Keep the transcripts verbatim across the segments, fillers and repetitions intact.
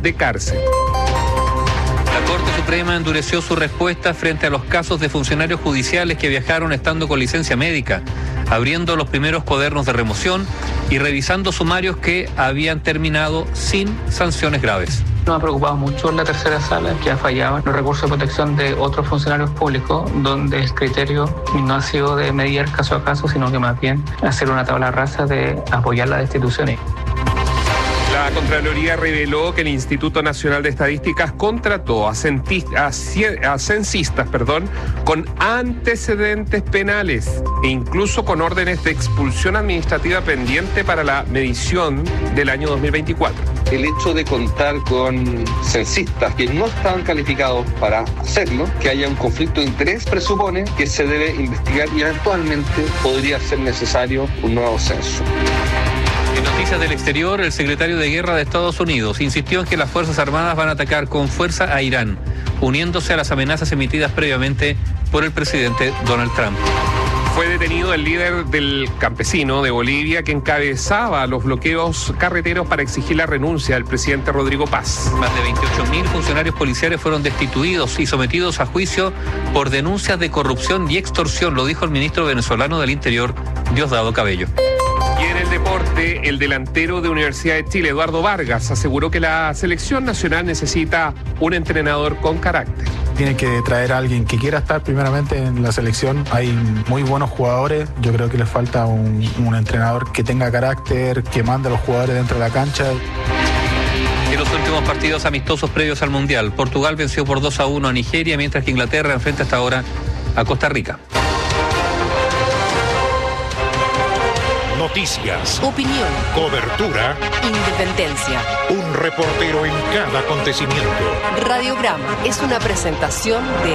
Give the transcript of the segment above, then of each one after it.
de cárcel. La Corte Suprema endureció su respuesta frente a los casos de funcionarios judiciales que viajaron estando con licencia médica, abriendo los primeros cuadernos de remoción y revisando sumarios que habían terminado sin sanciones graves. Nos ha preocupado mucho la tercera sala, que ha fallado en los recursos de protección de otros funcionarios públicos, donde el criterio no ha sido de medir caso a caso, sino que más bien hacer una tabla rasa de apoyar las destituciones. La Contraloría reveló que el Instituto Nacional de Estadísticas contrató a, centi- a, cie- a censistas perdón, con antecedentes penales e incluso con órdenes de expulsión administrativa pendiente para la medición del año dos mil veinticuatro. El hecho de contar con censistas que no estaban calificados para hacerlo, que haya un conflicto de interés, presupone que se debe investigar y eventualmente podría ser necesario un nuevo censo. En noticias del exterior, el secretario de Guerra de Estados Unidos insistió en que las Fuerzas Armadas van a atacar con fuerza a Irán, uniéndose a las amenazas emitidas previamente por el presidente Donald Trump. Fue detenido el líder del campesino de Bolivia que encabezaba los bloqueos carreteros para exigir la renuncia del presidente Rodrigo Paz. Más de veintiocho mil funcionarios policiales fueron destituidos y sometidos a juicio por denuncias de corrupción y extorsión, lo dijo el ministro venezolano del Interior, Diosdado Cabello. Y en el deporte, el delantero de Universidad de Chile, Eduardo Vargas, aseguró que la selección nacional necesita un entrenador con carácter. Tiene que traer a alguien que quiera estar primeramente en la selección. Hay muy buenos jugadores, yo creo que les falta un, un entrenador que tenga carácter, que mande a los jugadores dentro de la cancha. En los últimos partidos amistosos previos al Mundial, Portugal venció por dos a uno a Nigeria, mientras que Inglaterra enfrenta hasta ahora a Costa Rica. Noticias, opinión, cobertura, independencia. Un reportero en cada acontecimiento. Radiograma es una presentación de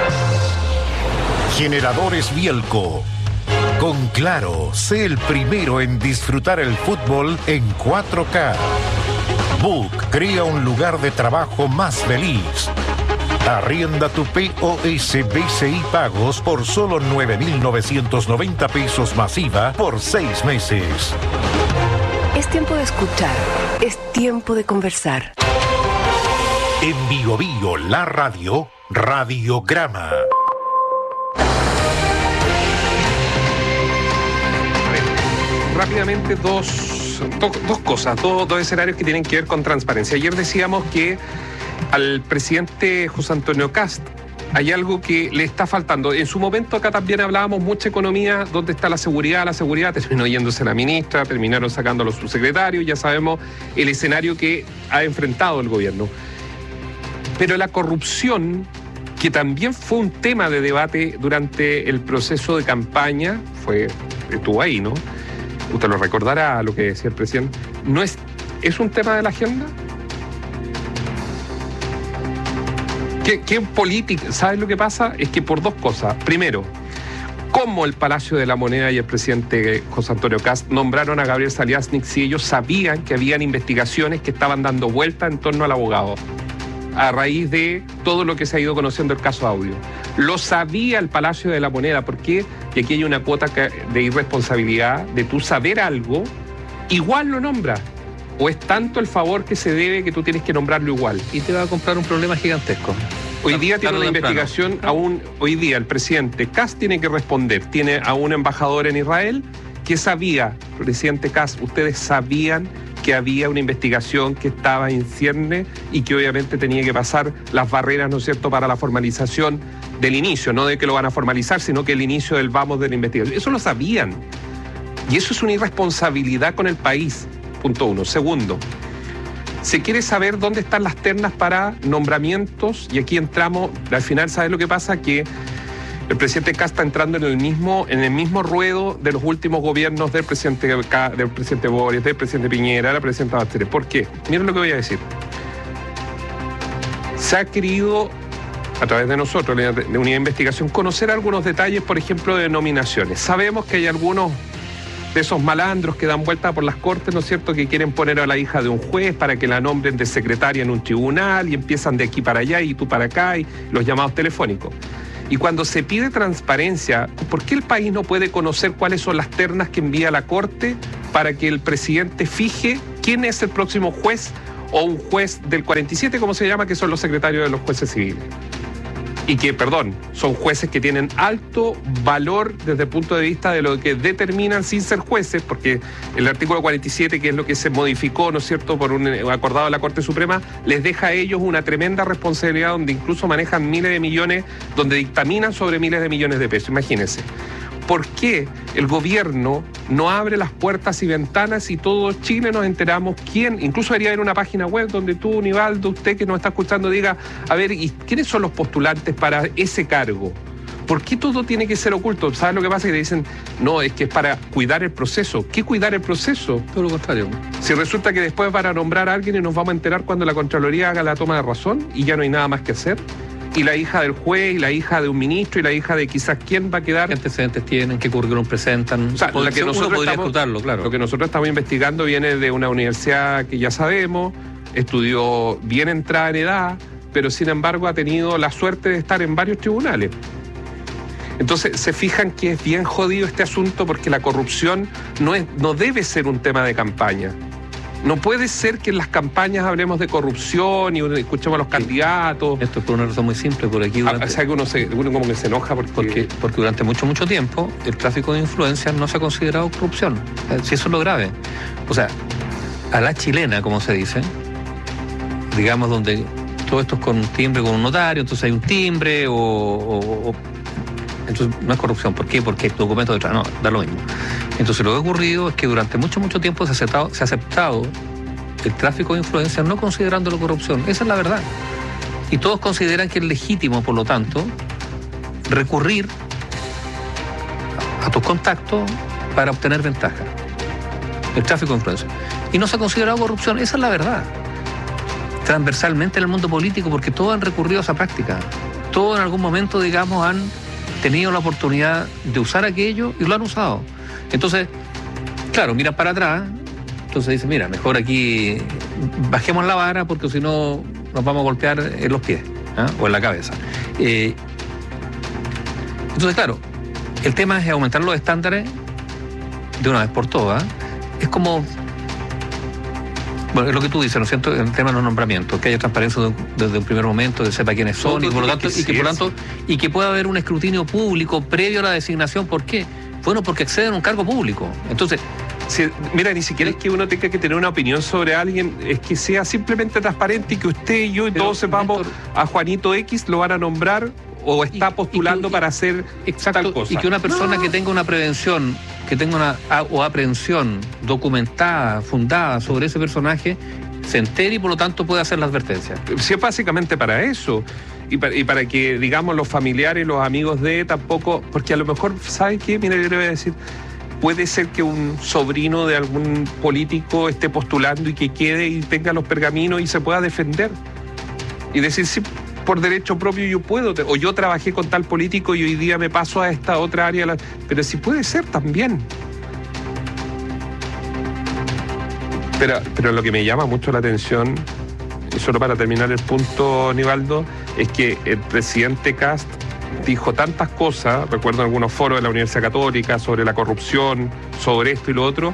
Generadores Bielco. Con Claro, sé el primero en disfrutar el fútbol en cuatro K. Book crea un lugar de trabajo más feliz. Arrienda tu P O S B C I Pagos por solo nueve mil novecientos noventa pesos masiva por seis meses. Es tiempo de escuchar, es tiempo de conversar. En Bio Bio, la radio, Radiograma. Rápidamente dos, do, dos cosas, dos, dos escenarios que tienen que ver con transparencia. Ayer decíamos que al presidente José Antonio Kast hay algo que le está faltando. En su momento acá también hablábamos mucha economía, ¿dónde está la seguridad? La seguridad terminó yéndose la ministra, terminaron sacando a los subsecretarios, ya sabemos el escenario que ha enfrentado el gobierno. Pero la corrupción, que también fue un tema de debate durante el proceso de campaña, fue, estuvo ahí, ¿no? Usted lo recordará lo que decía el presidente. ¿No es, es un tema de la agenda? ¿Qué, qué política? ¿Sabes lo que pasa? Es que por dos cosas. Primero, cómo el Palacio de la Moneda y el presidente José Antonio Kast nombraron a Gabriel Saliasnik si ellos sabían que habían investigaciones que estaban dando vuelta en torno al abogado, a raíz de todo lo que se ha ido conociendo el caso Audio. Lo sabía el Palacio de la Moneda. ¿Por qué? Que aquí hay una cuota de irresponsabilidad, de tú saber algo, igual lo nombras. ¿O es tanto el favor que se debe que tú tienes que nombrarlo igual? Y te va a comprar un problema gigantesco. Hoy día tiene una investigación, aún hoy día el presidente Kast tiene que responder. Tiene a un embajador en Israel que sabía, presidente Kast, ustedes sabían que había una investigación que estaba en cierne y que obviamente tenía que pasar las barreras, ¿no es cierto?, para la formalización del inicio, no de que lo van a formalizar, sino que el inicio del vamos de la investigación. Eso lo sabían. Y eso es una irresponsabilidad con el país. Punto uno. Segundo, se quiere saber dónde están las ternas para nombramientos, y aquí entramos, al final, ¿sabes lo que pasa? Que el presidente Kast está entrando en el mismo, en el mismo ruedo de los últimos gobiernos del presidente, del presidente Boris, del presidente Piñera, de la presidenta Bachelet. ¿Por qué? Miren lo que voy a decir. Se ha querido, a través de nosotros, de unidad de investigación, conocer algunos detalles, por ejemplo, de nominaciones. Sabemos que hay algunos de esos malandros que dan vuelta por las cortes, ¿no es cierto?, que quieren poner a la hija de un juez para que la nombren de secretaria en un tribunal y empiezan de aquí para allá y tú para acá, y los llamados telefónicos. Y cuando se pide transparencia, ¿por qué el país no puede conocer cuáles son las ternas que envía la Corte para que el presidente fije quién es el próximo juez o un juez del cuarenta y siete, como se llama, que son los secretarios de los jueces civiles. Y que, perdón, son jueces que tienen alto valor desde el punto de vista de lo que determinan sin ser jueces, porque el artículo cuarenta y siete, que es lo que se modificó, ¿no es cierto?, por un acordado de la Corte Suprema, les deja a ellos una tremenda responsabilidad donde incluso manejan miles de millones, donde dictaminan sobre miles de millones de pesos. Imagínense. ¿Por qué el gobierno no abre las puertas y ventanas y todos Chile nos enteramos quién? Incluso debería haber una página web donde tú, Nivaldo, usted que nos está escuchando, diga, a ver, ¿y quiénes son los postulantes para ese cargo? ¿Por qué todo tiene que ser oculto? ¿Sabes lo que pasa? Que le dicen, no, es que es para cuidar el proceso. ¿Qué cuidar el proceso? Todo lo contrario. Si resulta que después van a nombrar a alguien y nos vamos a enterar cuando la Contraloría haga la toma de razón y ya no hay nada más que hacer. Y la hija del juez, y la hija de un ministro, y la hija de quizás quién va a quedar. ¿Qué antecedentes tienen? ¿Qué currículum presentan? O sea, la que nosotros podría estamos, escrutarlo, claro. Lo que nosotros estamos investigando viene de una universidad que ya sabemos, estudió bien entrada en edad, pero sin embargo ha tenido la suerte de estar en varios tribunales. Entonces se fijan que es bien jodido este asunto porque la corrupción no, es, no debe ser un tema de campaña. No puede ser que en las campañas hablemos de corrupción y escuchemos a los candidatos. Esto es por una razón muy simple, por aquí durante... O sea, que uno, se, uno como que se enoja porque... porque... Porque durante mucho, mucho tiempo el tráfico de influencias no se ha considerado corrupción. Si eso es lo grave. O sea, a la chilena, como se dice, digamos, donde todo esto es con un timbre, con un notario, entonces hay un timbre o... o, o entonces no es corrupción. ¿Por qué? Porque hay documentos detrás. No, da lo mismo. Entonces lo que ha ocurrido es que durante mucho, mucho tiempo se ha aceptado, se ha aceptado el tráfico de influencias no considerándolo corrupción. Esa es la verdad. Y todos consideran que es legítimo, por lo tanto, recurrir a tus contactos para obtener ventaja. El tráfico de influencias. Y no se ha considerado corrupción. Esa es la verdad. Transversalmente en el mundo político, porque todos han recurrido a esa práctica. Todos en algún momento, digamos, han tenido la oportunidad de usar aquello y lo han usado. Entonces, claro, miran para atrás, entonces dicen, mira, mejor aquí bajemos la vara porque si no nos vamos a golpear en los pies, ¿eh? O en la cabeza. Eh, entonces, claro, el tema es aumentar los estándares de una vez por todas. Es como, bueno, es lo que tú dices, ¿no es cierto?, el tema de los nombramientos, que haya transparencia desde un primer momento, que sepa quiénes son, y por lo tanto, y que por tanto, y que pueda haber un escrutinio público previo a la designación. ¿Por qué? Bueno, porque acceden a un cargo público. Entonces, si, mira, ni siquiera es que uno tenga que tener una opinión sobre alguien, es que sea simplemente transparente y que usted y yo y todos sepamos, Néstor, a Juanito X lo van a nombrar o está postulando y, y, para hacer exacto, tal cosa. Y que una persona no. que tenga una prevención, que tenga una a, o aprehensión documentada, fundada sobre ese personaje, se entere y por lo tanto puede hacer la advertencia. Sí, es básicamente para eso. Y para, y para que, digamos, los familiares, los amigos de tampoco, porque a lo mejor, ¿saben qué? Mira, yo le voy a decir, puede ser que un sobrino de algún político esté postulando y que quede y tenga los pergaminos y se pueda defender. Y decir, sí, por derecho propio yo puedo, o yo trabajé con tal político y hoy día me paso a esta otra área, pero sí puede ser también. Pero, pero lo que me llama mucho la atención, y solo para terminar el punto, Nivaldo, es que el presidente Kast dijo tantas cosas, recuerdo en algunos foros de la Universidad Católica, sobre la corrupción, sobre esto y lo otro,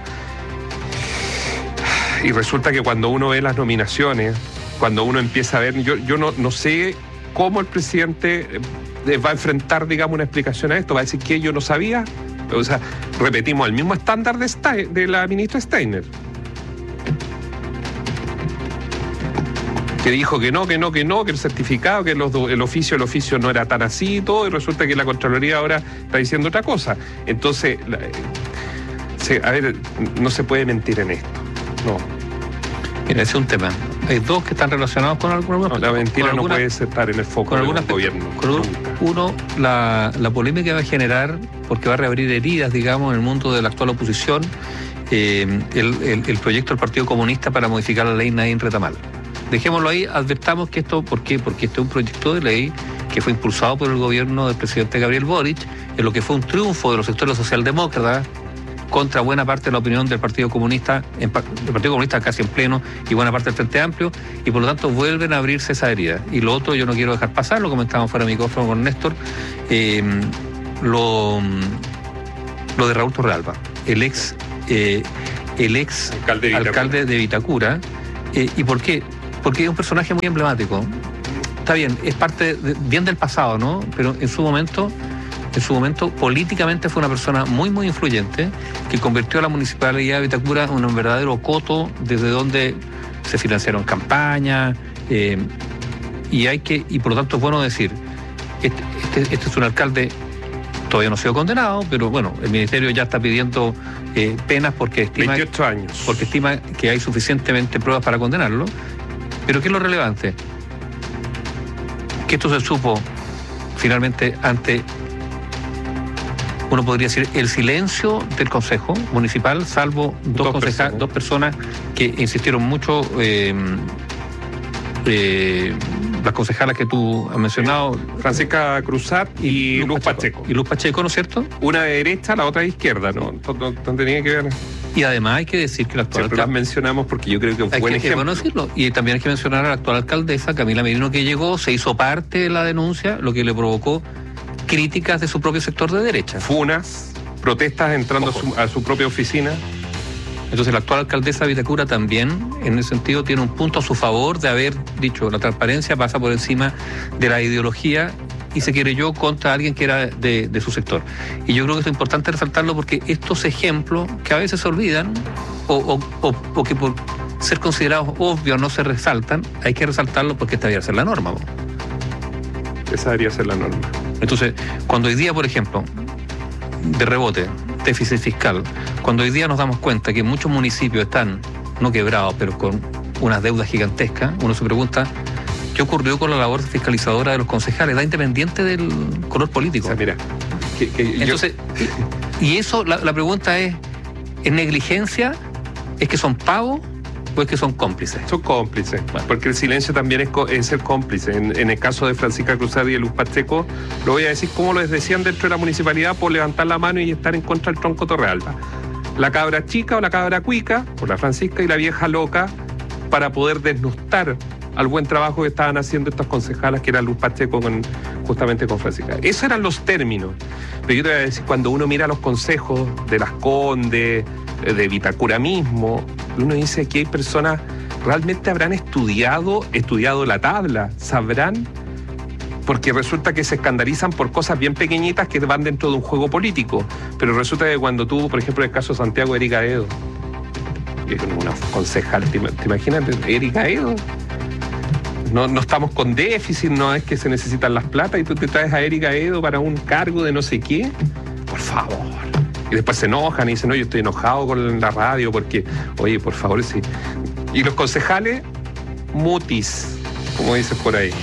y resulta que cuando uno ve las nominaciones, cuando uno empieza a ver, yo, yo no, no sé cómo el presidente va a enfrentar, digamos, una explicación a esto, va a decir que yo no sabía, o sea, repetimos el mismo estándar de, Stein, de la ministra Steiner, que dijo que no, que no, que no, que el certificado, que los, el oficio, el oficio no era tan así y todo, y resulta que la Contraloría ahora está diciendo otra cosa. Entonces, la, se, a ver, no se puede mentir en esto, no. Mira, ese es un tema. Hay dos que están relacionados con alguna... No, la mentira no puede estar en el foco del gobierno. Con uno, la, la polémica que va a generar, porque va a reabrir heridas, digamos, en el mundo de la actual oposición, eh, el, el, el proyecto del Partido Comunista para modificar la ley Nadine Retamal. Dejémoslo ahí, advertamos que esto, ¿por qué? Porque este es un proyecto de ley que fue impulsado por el gobierno del presidente Gabriel Boric, en lo que fue un triunfo de los sectores socialdemócratas contra buena parte de la opinión del Partido Comunista, del Partido Comunista casi en pleno, y buena parte del Frente Amplio, y por lo tanto vuelven a abrirse esa herida. Y lo otro yo no quiero dejar pasar, lo comentábamos fuera de micrófono con Néstor, eh, lo, lo de Raúl Torrealba, el ex, eh, el ex alcalde de Vitacura, alcalde de Vitacura Eh, ¿Y por qué? Porque es un personaje muy emblemático. Está bien, es parte de, bien del pasado, ¿no? Pero en su momento, en su momento, políticamente fue una persona muy, muy influyente que convirtió a la Municipalidad de Vitacura en un verdadero coto desde donde se financiaron campañas, eh, y hay que, y por lo tanto es bueno decir, este, este, este es un alcalde, todavía no ha sido condenado, pero bueno, el Ministerio ya está pidiendo eh, penas porque estima, veintiocho años. Porque estima que hay suficientemente pruebas para condenarlo. Pero ¿qué es lo relevante? Que esto se supo finalmente ante, uno podría decir, el silencio del Consejo Municipal, salvo dos, dos, conceja- personas. dos personas que insistieron mucho, eh, eh, las concejalas que tú has mencionado, Francisca Cruzat y, y Luz, Luz Pacheco. Pacheco. Y Luz Pacheco, ¿no es cierto? Una de derecha, la otra de izquierda, ¿no? No, no tenía que ver. Y además hay que decir que la actual Siempre las mencionamos porque yo creo que fue buen ejemplo. Es bueno decirlo. Y también hay que mencionar a la actual alcaldesa, Camila Merino, que llegó, se hizo parte de la denuncia, lo que le provocó críticas de su propio sector de derecha. Funas, protestas entrando a su, a su propia oficina. Entonces la actual alcaldesa de Vitacura también, en ese sentido, tiene un punto a su favor de haber dicho la transparencia pasa por encima de la ideología y se querelló contra alguien que era de, de su sector. Y yo creo que es importante resaltarlo porque estos ejemplos que a veces se olvidan o, o, o, o que por ser considerados obvios no se resaltan, hay que resaltarlo porque esta debería ser la norma. ¿no? Esa debería ser la norma. Entonces, cuando hoy día, por ejemplo, de rebote, déficit fiscal, cuando hoy día nos damos cuenta que muchos municipios están, no quebrados, pero con unas deudas gigantescas, uno se pregunta, ¿qué ocurrió con la labor fiscalizadora de los concejales? Da independiente del color político. O sea, mira, que, que Entonces, yo... y eso, la, la pregunta es, ¿es negligencia? ¿Es que son pagos? ¿O es que son cómplices? Son cómplices, bueno. Porque el silencio también es, es ser cómplice. En, en el caso de Francisca Cruzat y de Luz Pacheco, lo voy a decir como lo decían dentro de la municipalidad por levantar la mano y estar en contra del tronco Torrealba. La cabra chica o la cabra cuica, por la Francisca, y la vieja loca, para poder desnustar al buen trabajo que estaban haciendo estas concejalas, que era Luz Pacheco con, justamente con Francisca. Esos eran los términos. Pero yo te voy a decir, cuando uno mira los consejos de Las Condes, de Vitacura mismo, uno dice que hay personas realmente habrán estudiado, estudiado la tabla, sabrán, porque resulta que se escandalizan por cosas bien pequeñitas que van dentro de un juego político. Pero resulta que cuando tú, por ejemplo, el caso de Santiago, Erika Edo, que es una concejal, ¿te, te imaginas? Erika Edo. No, no estamos con déficit, no es que se necesitan las platas y tú te traes a Erika Edo para un cargo de no sé qué. Por favor. Y después se enojan y dicen, no, yo estoy enojado con la radio porque, oye, por favor, sí. Y los concejales, mutis, como dices por ahí.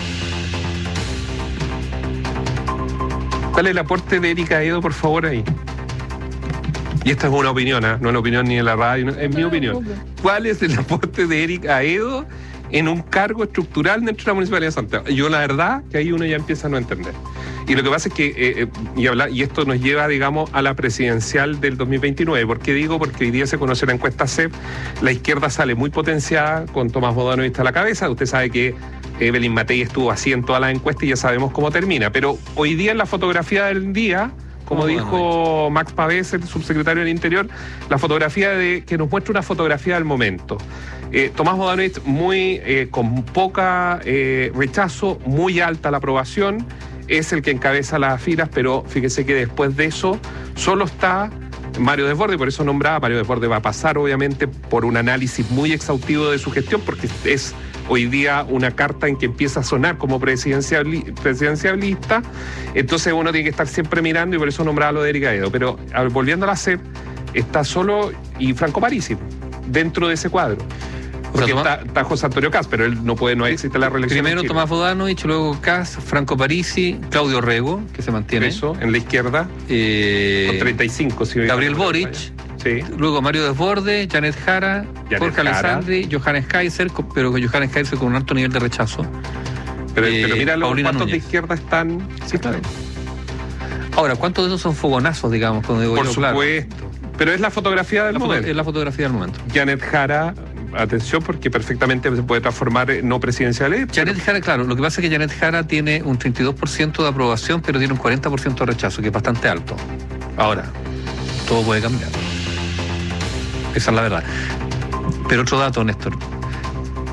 ¿Cuál es el aporte de Erika Edo, por favor, ahí? Y esta es una opinión, ¿eh? No es una opinión ni de la radio, no, es mi opinión. ¿Cuál es el aporte de Erika Edo en un cargo estructural dentro de la Municipalidad de Santiago? Yo la verdad que ahí uno ya empieza a no entender. Y lo que pasa es que, eh, y, habla, y esto nos lleva, digamos, a la presidencial del dos mil veintinueve. ¿Por qué digo? Porque hoy día se conoce la encuesta C E P, la izquierda sale muy potenciada con Tomás Bodanovich a la cabeza. Usted sabe que Evelyn Matei estuvo así en todas las encuestas y ya sabemos cómo termina. Pero hoy día en la fotografía del día, como oh, dijo bueno, Max Pavés, el subsecretario del Interior, la fotografía de que nos muestra una fotografía del momento. Eh, Tomás Bodanovich muy eh, con poca eh, rechazo, muy alta la aprobación, es el que encabeza las filas, pero fíjese que después de eso solo está Mario Desbordes, por eso nombraba, Mario Desbordes va a pasar obviamente por un análisis muy exhaustivo de su gestión, porque es hoy día una carta en que empieza a sonar como presidencialista, entonces uno tiene que estar siempre mirando y por eso nombraba lo de Erika Edo. Pero volviendo a la C E P, está solo y Franco Parisi dentro de ese cuadro. Porque o sea, está, está José Antonio Kast, pero él no puede, no existe la reelección. Primero Tomás Bodanovich, luego Kast, Franco Parisi, Claudio Rego, que se mantiene. Eso, en la izquierda, eh, con treinta y cinco. Si Gabriel Boric, sí. Luego Mario Desbordes, Janet Jara, Janet Jorge Jara. Alessandri, Johannes Kaiser, pero con Johannes Kaiser con un alto nivel de rechazo. Pero, eh, pero mira, los cuantos de izquierda están... Sí, claro. Ahora, ¿cuántos de esos son fogonazos, digamos? Cuando digo Por yo, supuesto. Claro. Pero es la fotografía del la momento. Foto, es la fotografía del momento. Janet Jara... Atención, porque perfectamente se puede transformar en no presidencial. Janet pero... Jara, claro, lo que pasa es que Janet Jara tiene un treinta y dos por ciento de aprobación, pero tiene un cuarenta por ciento de rechazo, que es bastante alto. Ahora, todo puede cambiar. Esa es la verdad. Pero otro dato, Néstor.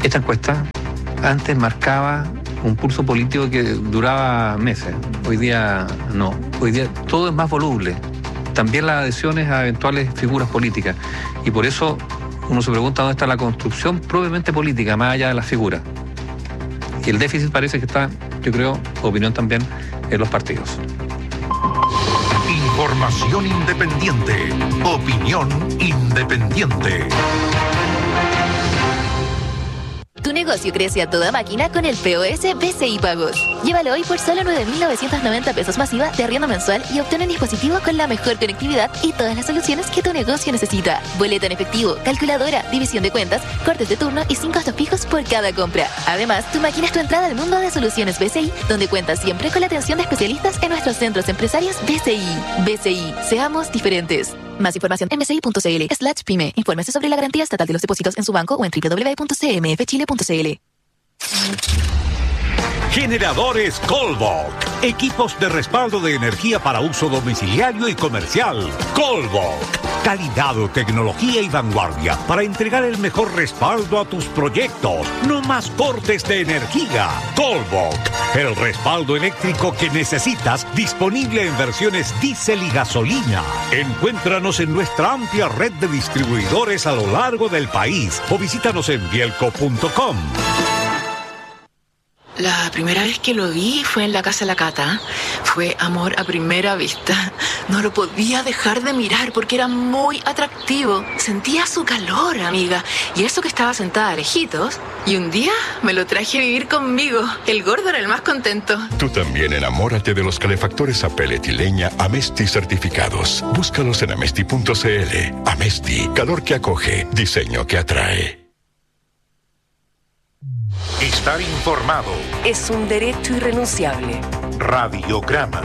Esta encuesta antes marcaba un pulso político que duraba meses. Hoy día no. Hoy día todo es más voluble. También las adhesiones a eventuales figuras políticas. Y por eso uno se pregunta dónde está la construcción propiamente política, más allá de las figuras. Y el déficit parece que está, yo creo, opinión también, en los partidos. Información independiente. Opinión independiente. Tu negocio crece a toda máquina con el P O S B C I Pagos. Llévalo hoy por solo nueve mil novecientos noventa pesos masiva de arriendo mensual y obtén un dispositivo con la mejor conectividad y todas las soluciones que tu negocio necesita. Boleta en efectivo, calculadora, división de cuentas, cortes de turno y sin costos fijos por cada compra. Además, tu máquina es tu entrada al mundo de soluciones B C I, donde cuentas siempre con la atención de especialistas en nuestros centros empresarios B C I. B C I, seamos diferentes. Más información en bci.cl slash pyme. Infórmese sobre la garantía estatal de los depósitos en su banco o en doble u doble u doble u punto c m f chile punto c l. Generadores Colbok. Equipos de respaldo de energía para uso domiciliario y comercial. Colbok. Calidad, tecnología y vanguardia para entregar el mejor respaldo a tus proyectos. No más cortes de energía. Colbok. El respaldo eléctrico que necesitas, disponible en versiones diésel y gasolina. Encuéntranos en nuestra amplia red de distribuidores a lo largo del país o visítanos en bielco punto com. La primera vez que lo vi fue en la casa de la Cata. Fue amor a primera vista. No lo podía dejar de mirar porque era muy atractivo. Sentía su calor, amiga. Y eso que estaba sentada a lejitos. Y un día me lo traje a vivir conmigo. El gordo era el más contento. Tú también enamórate de los calefactores a pellet y leña Amesti certificados. Búscalos en amesti punto c l. Amesti, calor que acoge, diseño que atrae. Estar informado es un derecho irrenunciable. Radiograma.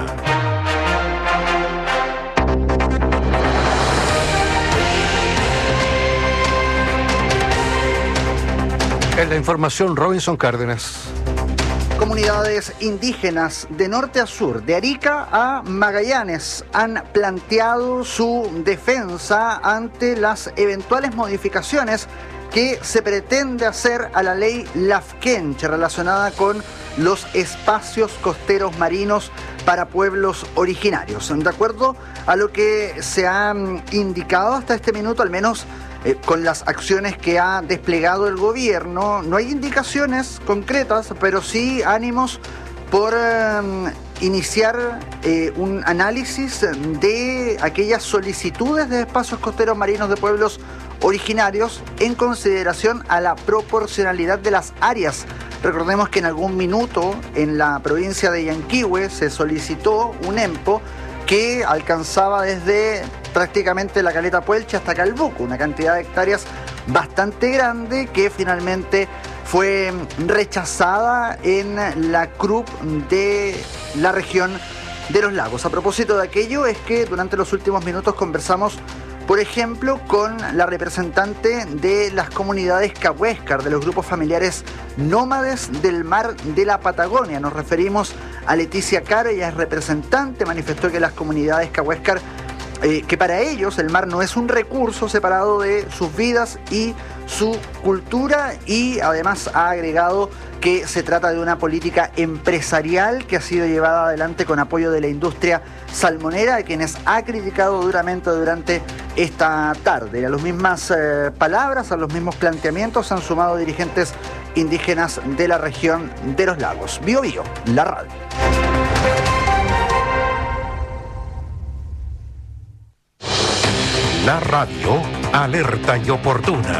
En la información, Robinson Cárdenas. Comunidades indígenas de norte a sur, de Arica a Magallanes, han planteado su defensa ante las eventuales modificaciones que se pretende hacer a la ley Lafkenche relacionada con los espacios costeros marinos para pueblos originarios. De acuerdo a lo que se ha indicado hasta este minuto, al menos eh, con las acciones que ha desplegado el gobierno, no hay indicaciones concretas, pero sí ánimos por eh, iniciar eh, un análisis de aquellas solicitudes de espacios costeros marinos de pueblos originarios en consideración a la proporcionalidad de las áreas. Recordemos que en algún minuto en la provincia de Yanquihue se solicitó un EMPO que alcanzaba desde prácticamente la Caleta Puelche hasta Calbuco, una cantidad de hectáreas bastante grande que finalmente fue rechazada en la C R U P de la región de los lagos. A propósito de aquello, es que durante los últimos minutos conversamos, por ejemplo, con la representante de las comunidades Cahuéscar, de los grupos familiares nómades del mar de la Patagonia. Nos referimos a Leticia Caro, ella es representante, manifestó que las comunidades Cahuéscar, eh, que para ellos el mar no es un recurso separado de sus vidas y su cultura, y además ha agregado que se trata de una política empresarial que ha sido llevada adelante con apoyo de la industria salmonera, a quienes ha criticado duramente durante esta tarde. A las mismas eh, palabras, a los mismos planteamientos se han sumado dirigentes indígenas de la región de los lagos. Bio Bio, la radio. La radio, alerta y oportuna.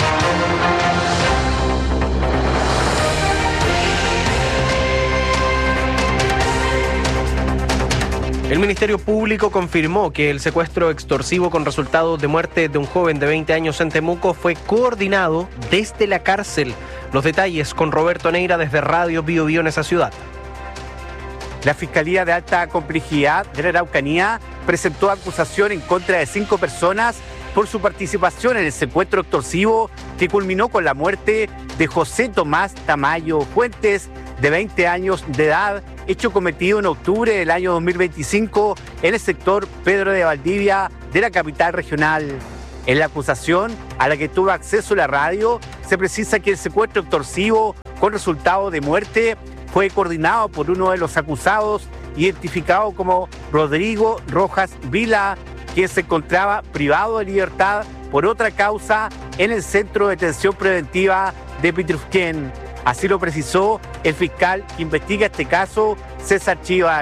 El Ministerio Público confirmó que el secuestro extorsivo con resultado de muerte de un joven de veinte años en Temuco fue coordinado desde la cárcel. Los detalles con Roberto Neira desde Radio Bio Bio en esa ciudad. La Fiscalía de Alta Complejidad de la Araucanía presentó acusación en contra de cinco personas por su participación en el secuestro extorsivo que culminó con la muerte de José Tomás Tamayo Fuentes, de veinte años de edad, hecho cometido en octubre del año dos mil veinticinco en el sector Pedro de Valdivia de la capital regional. En la acusación, a la que tuvo acceso la radio, se precisa que el secuestro extorsivo con resultado de muerte fue coordinado por uno de los acusados, identificado como Rodrigo Rojas Vila, quien se encontraba privado de libertad por otra causa en el Centro de Detención Preventiva de Pitrufquén. Así lo precisó el fiscal que investiga este caso, César Chívar.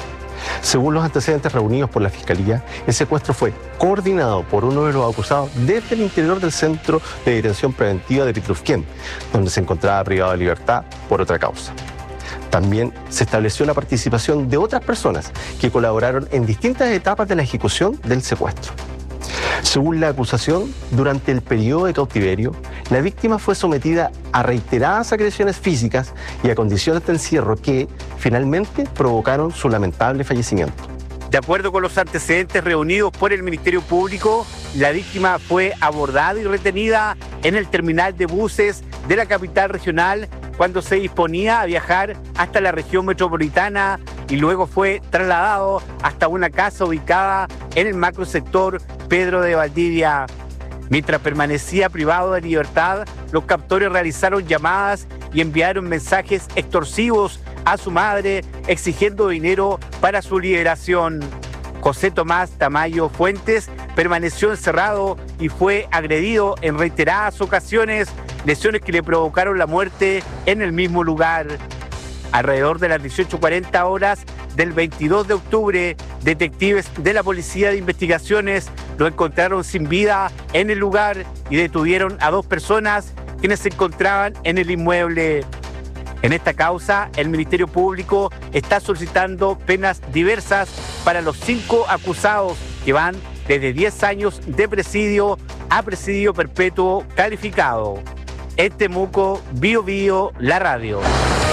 Según los antecedentes reunidos por la Fiscalía, el secuestro fue coordinado por uno de los acusados desde el interior del Centro de Detención Preventiva de Pitrufquén, donde se encontraba privado de libertad por otra causa. También se estableció la participación de otras personas que colaboraron en distintas etapas de la ejecución del secuestro. Según la acusación, durante el periodo de cautiverio, la víctima fue sometida a reiteradas agresiones físicas y a condiciones de encierro que, finalmente, provocaron su lamentable fallecimiento. De acuerdo con los antecedentes reunidos por el Ministerio Público, la víctima fue abordada y retenida en el terminal de buses de la capital regional cuando se disponía a viajar hasta la región metropolitana y luego fue trasladado hasta una casa ubicada en el macrosector Pedro de Valdivia. Mientras permanecía privado de libertad, los captores realizaron llamadas y enviaron mensajes extorsivos a su madre exigiendo dinero para su liberación. José Tomás Tamayo Fuentes permaneció encerrado y fue agredido en reiteradas ocasiones, lesiones que le provocaron la muerte en el mismo lugar. Alrededor de las dieciocho cuarenta horas del veintidós de octubre, detectives de la Policía de Investigaciones lo encontraron sin vida en el lugar y detuvieron a dos personas quienes se encontraban en el inmueble. En esta causa, el Ministerio Público está solicitando penas diversas para los cinco acusados que van desde diez años de presidio a presidio perpetuo calificado. En Temuco, Bio Bio, la radio.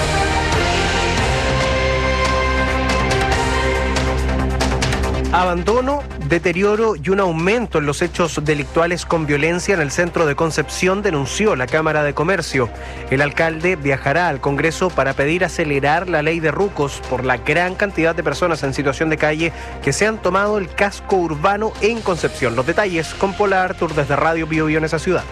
Abandono, deterioro y un aumento en los hechos delictuales con violencia en el centro de Concepción, denunció la Cámara de Comercio. El alcalde viajará al Congreso para pedir acelerar la ley de rucos por la gran cantidad de personas en situación de calle que se han tomado el casco urbano en Concepción. Los detalles con Pola Artur desde Radio Bio Bio en esa ciudad.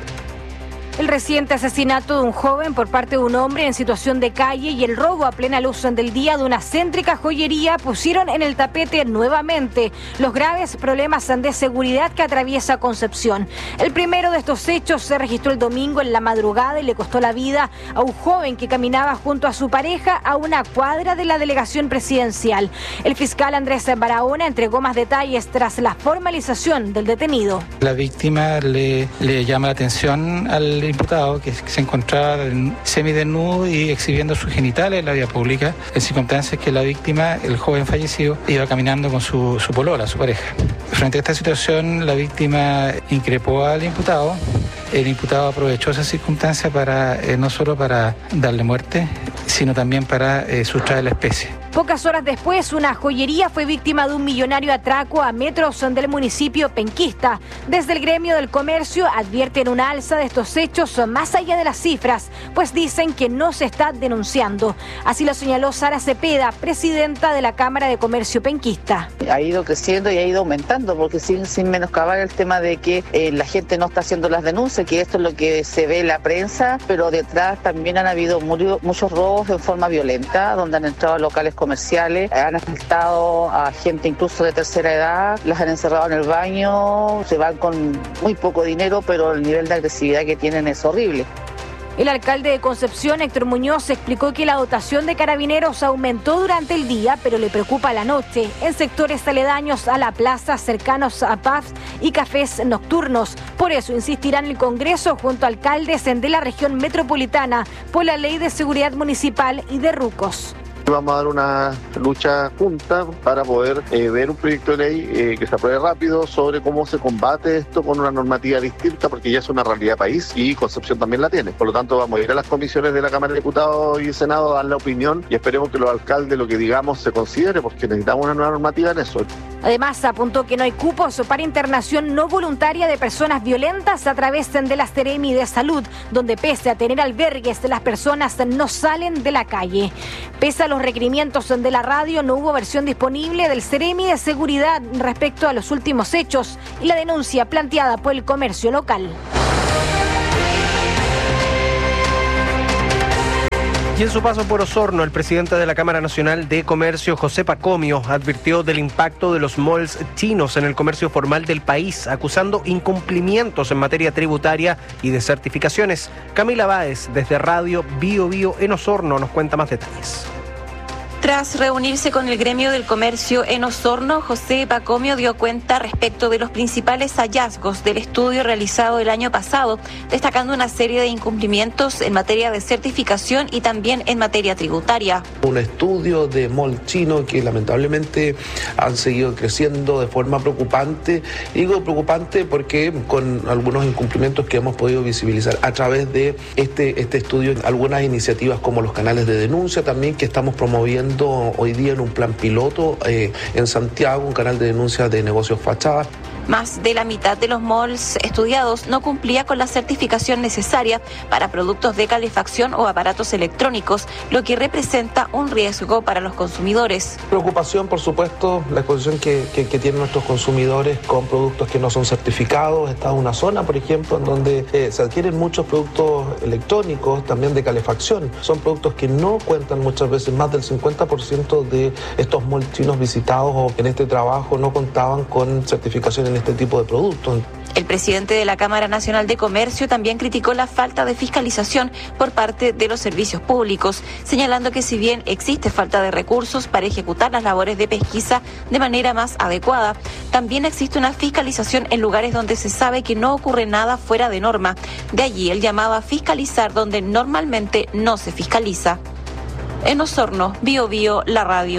El reciente asesinato de un joven por parte de un hombre en situación de calle y el robo a plena luz del día de una céntrica joyería pusieron en el tapete nuevamente los graves problemas de seguridad que atraviesa Concepción. El primero de estos hechos se registró el domingo en la madrugada y le costó la vida a un joven que caminaba junto a su pareja a una cuadra de la delegación presidencial. El fiscal Andrés Barahona entregó más detalles tras la formalización del detenido. La víctima le, le llama la atención al imputado que se encontraba semidesnudo y exhibiendo sus genitales en la vía pública, en circunstancias que la víctima, el joven fallecido, iba caminando con su, su polola, su pareja. Frente a esta situación, la víctima increpó al imputado. El imputado aprovechó esa circunstancia para eh, no solo para darle muerte, sino también para eh, sustraer la especie. Pocas horas después, una joyería fue víctima de un millonario atraco a metros del municipio penquista. Desde el gremio del comercio advierten una alza de estos hechos más allá de las cifras, pues dicen que no se está denunciando. Así lo señaló Sara Cepeda, presidenta de la Cámara de Comercio penquista. Ha ido creciendo y ha ido aumentando, porque sin, sin menoscabar el tema de que eh, la gente no está haciendo las denuncias, que esto es lo que se ve en la prensa, pero detrás también han habido muy, muchos robos en forma violenta, donde han entrado a locales comerciales. comerciales, han asaltado a gente incluso de tercera edad, las han encerrado en el baño, se van con muy poco dinero, pero el nivel de agresividad que tienen es horrible. El alcalde de Concepción, Héctor Muñoz, explicó que la dotación de carabineros aumentó durante el día, pero le preocupa la noche, en sectores aledaños a la plaza, cercanos a pubs y cafés nocturnos. Por eso insistirá en el Congreso junto a alcaldes de la región metropolitana por la Ley de Seguridad Municipal y de Rucos. Vamos a dar una lucha junta para poder eh, ver un proyecto de ley eh, que se apruebe rápido sobre cómo se combate esto con una normativa distinta, porque ya es una realidad país y Concepción también la tiene. Por lo tanto, vamos a ir a las comisiones de la Cámara de Diputados y el Senado a dar la opinión y esperemos que los alcaldes lo que digamos se considere, porque necesitamos una nueva normativa en eso. Además, apuntó que no hay cupos para internación no voluntaria de personas violentas a través de la Seremi de Salud, donde pese a tener albergues, las personas no salen de la calle. Pese a los requerimientos de la radio, no hubo versión disponible del Seremi de Seguridad respecto a los últimos hechos y la denuncia planteada por el comercio local. Y en su paso por Osorno, el presidente de la Cámara Nacional de Comercio, José Pacomio, advirtió del impacto de los malls chinos en el comercio formal del país, acusando incumplimientos en materia tributaria y de certificaciones. Camila Báez, desde Radio Bio Bio en Osorno, nos cuenta más detalles. Tras reunirse con el gremio del comercio en Osorno, José Pacomio dio cuenta respecto de los principales hallazgos del estudio realizado el año pasado, destacando una serie de incumplimientos en materia de certificación y también en materia tributaria. Un estudio de mall chino que lamentablemente han seguido creciendo de forma preocupante. Digo preocupante porque con algunos incumplimientos que hemos podido visibilizar a través de este, este estudio, algunas iniciativas como los canales de denuncia también que estamos promoviendo hoy día en un plan piloto eh, en Santiago, un canal de denuncia de negocios fachadas. Más de la mitad de los malls estudiados no cumplía con la certificación necesaria para productos de calefacción o aparatos electrónicos, lo que representa un riesgo para los consumidores. Preocupación, por supuesto, la exposición que, que, que tienen nuestros consumidores con productos que no son certificados. Esta es una zona, por ejemplo, en donde eh, se adquieren muchos productos electrónicos, también de calefacción. Son productos que no cuentan muchas veces, más del cincuenta por ciento de estos malls chinos visitados o en este trabajo no contaban con certificación en este tipo de productos. El presidente de la Cámara Nacional de Comercio también criticó la falta de fiscalización por parte de los servicios públicos, señalando que si bien existe falta de recursos para ejecutar las labores de pesquisa de manera más adecuada, también existe una fiscalización en lugares donde se sabe que no ocurre nada fuera de norma. De allí el llamado a fiscalizar donde normalmente no se fiscaliza. En Osorno, Bio Bio, la radio.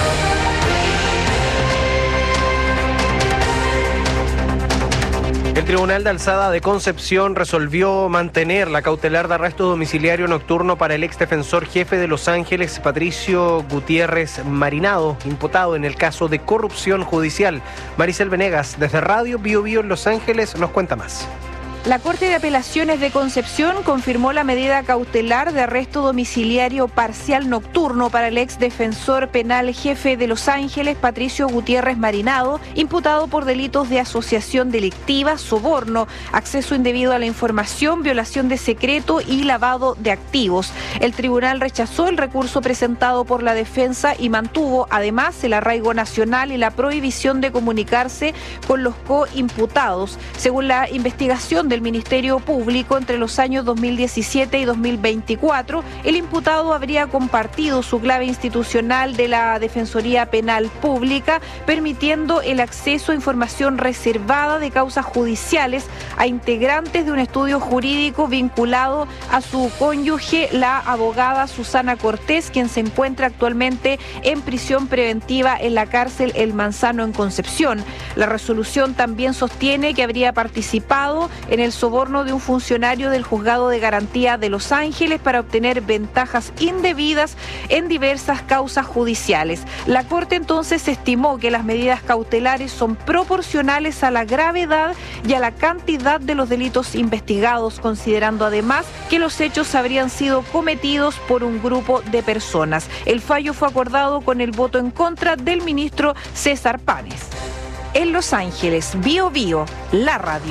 El Tribunal de Alzada de Concepción resolvió mantener la cautelar de arresto domiciliario nocturno para el exdefensor jefe de Los Ángeles, Patricio Gutiérrez Marinado, imputado en el caso de corrupción judicial. Maricel Venegas, desde Radio Bio Bio en Los Ángeles, nos cuenta más. La Corte de Apelaciones de Concepción confirmó la medida cautelar de arresto domiciliario parcial nocturno para el ex defensor penal jefe de Los Ángeles, Patricio Gutiérrez Marinado, imputado por delitos de asociación delictiva, soborno, acceso indebido a la información, violación de secreto y lavado de activos. El tribunal rechazó el recurso presentado por la defensa y mantuvo además el arraigo nacional y la prohibición de comunicarse con los coimputados. Según la investigación del Ministerio Público, entre los años dos mil diecisiete y dos mil veinticuatro, el imputado habría compartido su clave institucional de la Defensoría Penal Pública, permitiendo el acceso a información reservada de causas judiciales a integrantes de un estudio jurídico vinculado a su cónyuge, la abogada Susana Cortés, quien se encuentra actualmente en prisión preventiva en la cárcel El Manzano en Concepción. La resolución también sostiene que habría participado en el soborno de un funcionario del Juzgado de Garantía de Los Ángeles para obtener ventajas indebidas en diversas causas judiciales. La Corte entonces estimó que las medidas cautelares son proporcionales a la gravedad y a la cantidad de los delitos investigados, considerando además que los hechos habrían sido cometidos por un grupo de personas. El fallo fue acordado con el voto en contra del ministro César Páez. En Los Ángeles, Bio Bio, la radio.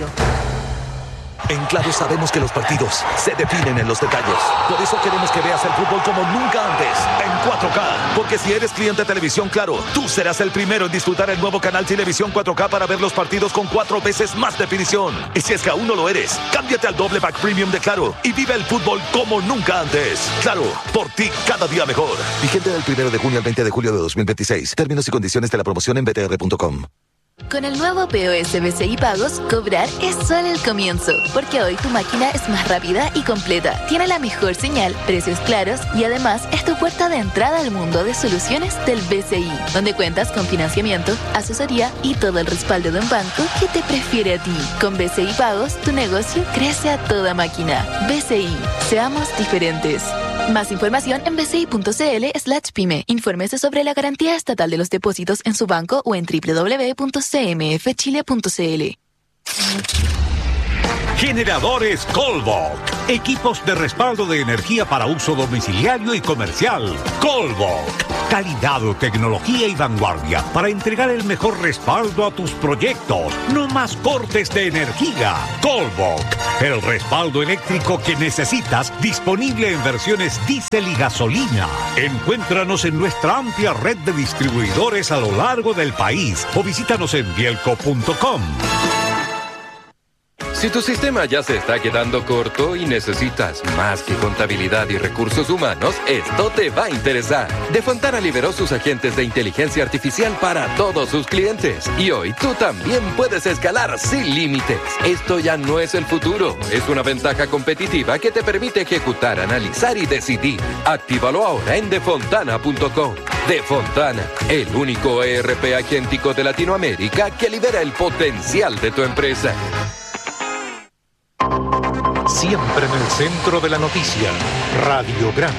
En Claro sabemos que los partidos se definen en los detalles. Por eso queremos que veas el fútbol como nunca antes, en cuatro K. Porque si eres cliente de Televisión Claro, tú serás el primero en disfrutar el nuevo canal Televisión cuatro K para ver los partidos con cuatro veces más definición. Y si es que aún no lo eres, cámbiate al doble pack premium de Claro y vive el fútbol como nunca antes. Claro, por ti cada día mejor. Vigente del primero de junio al veinte de julio de dos mil veintiséis. Términos y condiciones de la promoción en b t r punto com. Con el nuevo P O S B C I Pagos, cobrar es solo el comienzo, porque hoy tu máquina es más rápida y completa, tiene la mejor señal, precios claros y además es tu puerta de entrada al mundo de soluciones del B C I, donde cuentas con financiamiento, asesoría y todo el respaldo de un banco que te prefiere a ti. Con B C I Pagos, tu negocio crece a toda máquina. B C I, seamos diferentes. Más información en bci.cl slash pyme. Infórmese sobre la garantía estatal de los depósitos en su banco o en doble u doble u doble u punto c m f chile punto c l. Generadores Colvolk. Equipos de respaldo de energía para uso domiciliario y comercial. Colvolk. Calidad, tecnología y vanguardia para entregar el mejor respaldo a tus proyectos. No más cortes de energía. Colvolk. El respaldo eléctrico que necesitas, disponible en versiones diésel y gasolina. Encuéntranos en nuestra amplia red de distribuidores a lo largo del país o visítanos en bielco punto com. Si tu sistema ya se está quedando corto y necesitas más que contabilidad y recursos humanos, esto te va a interesar. Defontana liberó sus agentes de inteligencia artificial para todos sus clientes. Y hoy tú también puedes escalar sin límites. Esto ya no es el futuro. Es una ventaja competitiva que te permite ejecutar, analizar y decidir. Actívalo ahora en defontana punto com. Defontana, el único E R P agéntico de Latinoamérica que libera el potencial de tu empresa. Siempre en el centro de la noticia, Radiograma.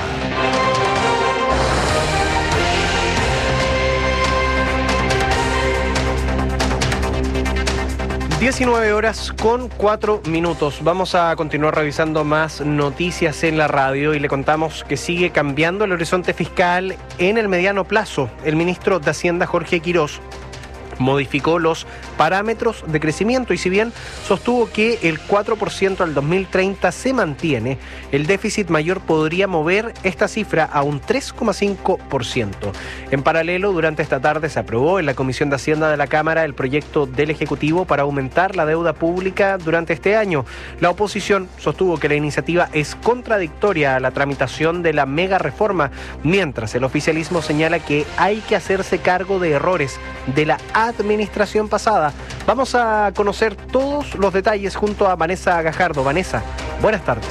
diecinueve horas con cuatro minutos. Vamos a continuar revisando más noticias en la radio y le contamos que sigue cambiando el horizonte fiscal en el mediano plazo. El ministro de Hacienda, Jorge Quirós, modificó los parámetros de crecimiento y si bien sostuvo que el cuatro por ciento al dos mil treinta se mantiene, el déficit mayor podría mover esta cifra a un tres coma cinco por ciento. En paralelo, durante esta tarde se aprobó en la Comisión de Hacienda de la Cámara el proyecto del Ejecutivo para aumentar la deuda pública durante este año. La oposición sostuvo que la iniciativa es contradictoria a la tramitación de la mega reforma, mientras el oficialismo señala que hay que hacerse cargo de errores de la administración pasada. Vamos a conocer todos los detalles junto a Vanessa Gajardo. Vanessa, buenas tardes.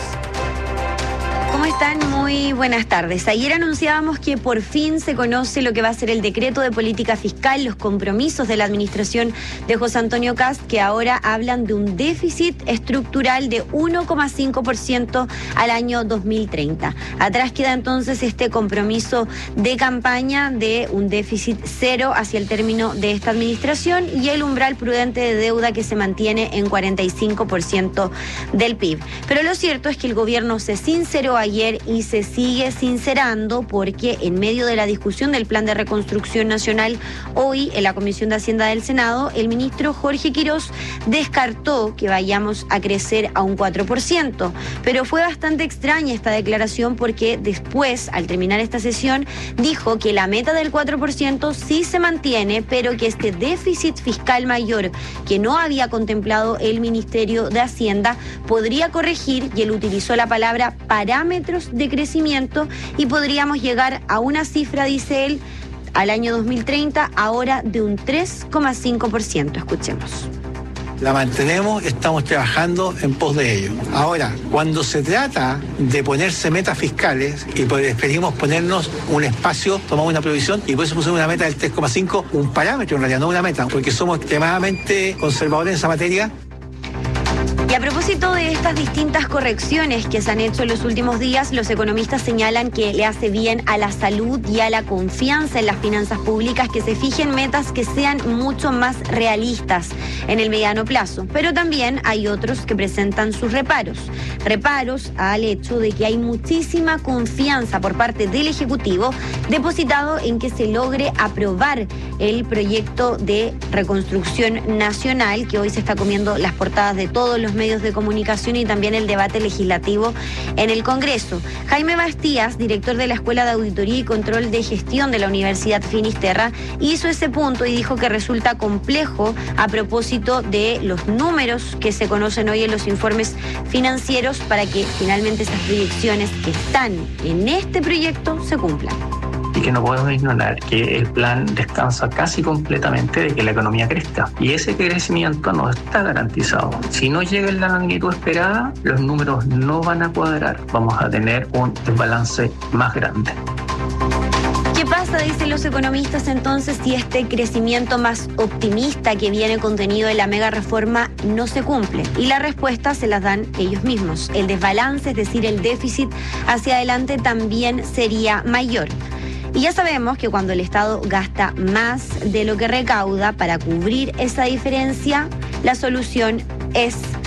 ¿Cómo están? Muy buenas tardes. Ayer anunciábamos que por fin se conoce lo que va a ser el decreto de política fiscal, los compromisos de la administración de José Antonio Kast, que ahora hablan de un déficit estructural de uno coma cinco por ciento al año dos mil treinta. Atrás queda entonces este compromiso de campaña de un déficit cero hacia el término de esta administración y el umbral prudente de deuda que se mantiene en cuarenta y cinco por ciento del P I B. Pero lo cierto es que el gobierno se sinceró ayer y se sigue sincerando porque en medio de la discusión del Plan de Reconstrucción Nacional hoy en la Comisión de Hacienda del Senado, el ministro Jorge Quirós descartó que vayamos a crecer a un cuatro por ciento, pero fue bastante extraña esta declaración porque después, al terminar esta sesión, dijo que la meta del cuatro por ciento sí se mantiene, pero que este déficit fiscal mayor que no había contemplado el Ministerio de Hacienda podría corregir, y él utilizó la palabra parámetros de crecimiento, y podríamos llegar a una cifra, dice él, al año dos mil treinta, ahora de un tres coma cinco por ciento. Escuchemos. La mantenemos, estamos trabajando en pos de ello. Ahora, cuando se trata de ponerse metas fiscales, y preferimos ponernos un espacio, tomamos una provisión y por eso pusimos una meta del tres coma cinco, un parámetro en realidad, no una meta, porque somos extremadamente conservadores en esa materia. Y a propósito de estas distintas correcciones que se han hecho en los últimos días, los economistas señalan que le hace bien a la salud y a la confianza en las finanzas públicas que se fijen metas que sean mucho más realistas en el mediano plazo. Pero también hay otros que presentan sus reparos. Reparos al hecho de que hay muchísima confianza por parte del Ejecutivo depositado en que se logre aprobar el proyecto de reconstrucción nacional que hoy se está comiendo las portadas de todos los medios de comunicación y también el debate legislativo en el Congreso. Jaime Bastías, director de la Escuela de Auditoría y Control de Gestión de la Universidad Finisterra, hizo ese punto y dijo que resulta complejo a propósito de los números que se conocen hoy en los informes financieros para que finalmente esas proyecciones que están en este proyecto se cumplan. Y que no podemos ignorar que el plan descansa casi completamente de que la economía crezca. Y ese crecimiento no está garantizado. Si no llega en la magnitud esperada, los números no van a cuadrar. Vamos a tener un desbalance más grande. ¿Qué pasa, dicen los economistas, entonces, si este crecimiento más optimista que viene contenido en la mega reforma no se cumple? Y la respuesta se las dan ellos mismos. El desbalance, es decir, el déficit hacia adelante también sería mayor. Y ya sabemos que cuando el Estado gasta más de lo que recauda para cubrir esa diferencia, la solución es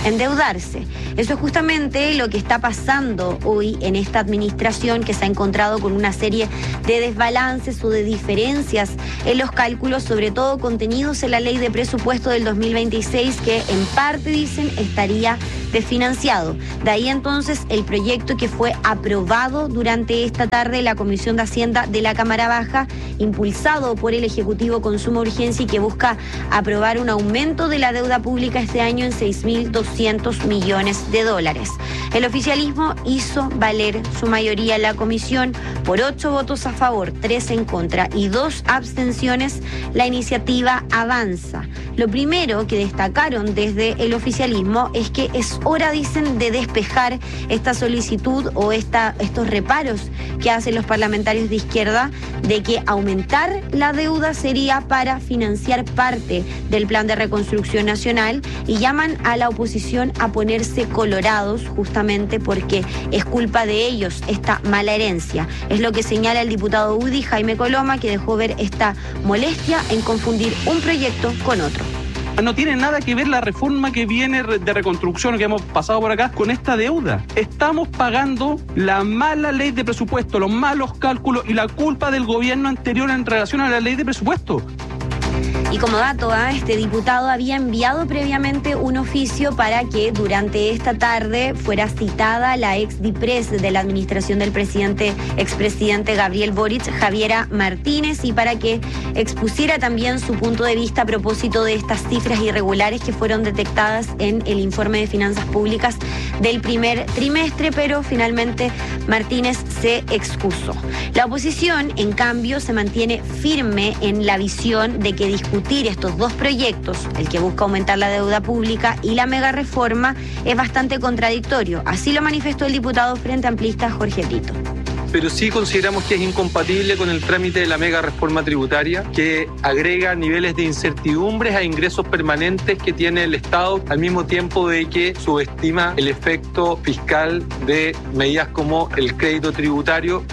endeudarse. Eso es justamente lo que está pasando hoy en esta administración, que se ha encontrado con una serie de desbalances o de diferencias en los cálculos, sobre todo contenidos en la ley de presupuesto del dos mil veintiséis, que en parte, dicen, estaría desfinanciado. De ahí entonces el proyecto que fue aprobado durante esta tarde en la Comisión de Hacienda de la Cámara Baja, impulsado por el Ejecutivo con suma urgencia y que busca aprobar un aumento de la deuda pública este año en seis mil doscientos millones de dólares. El oficialismo hizo valer su mayoría en la comisión. Por ocho votos a favor, tres en contra y dos abstenciones, la iniciativa avanza. Lo primero que destacaron desde el oficialismo es que es hora, dicen, de despejar esta solicitud o esta, estos reparos que hacen los parlamentarios de izquierda de que aumentar la deuda sería para financiar parte del plan de reconstrucción nacional, y llaman a la oposición a ponerse colorados justamente porque es culpa de ellos esta mala herencia. Es lo que señala el diputado U D I, Jaime Coloma, que dejó ver esta molestia en confundir un proyecto con otro. No tiene nada que ver la reforma que viene de reconstrucción que hemos pasado por acá con esta deuda. Estamos pagando la mala ley de presupuesto, los malos cálculos y la culpa del gobierno anterior en relación a la ley de presupuesto. Y como dato, ¿eh? este diputado había enviado previamente un oficio para que durante esta tarde fuera citada la ex DIPRES de la administración del presidente, expresidente Gabriel Boric, Javiera Martínez, y para que expusiera también su punto de vista a propósito de estas cifras irregulares que fueron detectadas en el informe de finanzas públicas del primer trimestre, pero finalmente Martínez se excusó. La oposición, en cambio, se mantiene firme en la visión de que discutir estos dos proyectos, el que busca aumentar la deuda pública y la mega reforma, es bastante contradictorio. Así lo manifestó el diputado Frente Amplista Jorge Brito. Pero sí consideramos que es incompatible con el trámite de la mega reforma tributaria, que agrega niveles de incertidumbres a ingresos permanentes que tiene el Estado, al mismo tiempo de que subestima el efecto fiscal de medidas como el crédito tributario.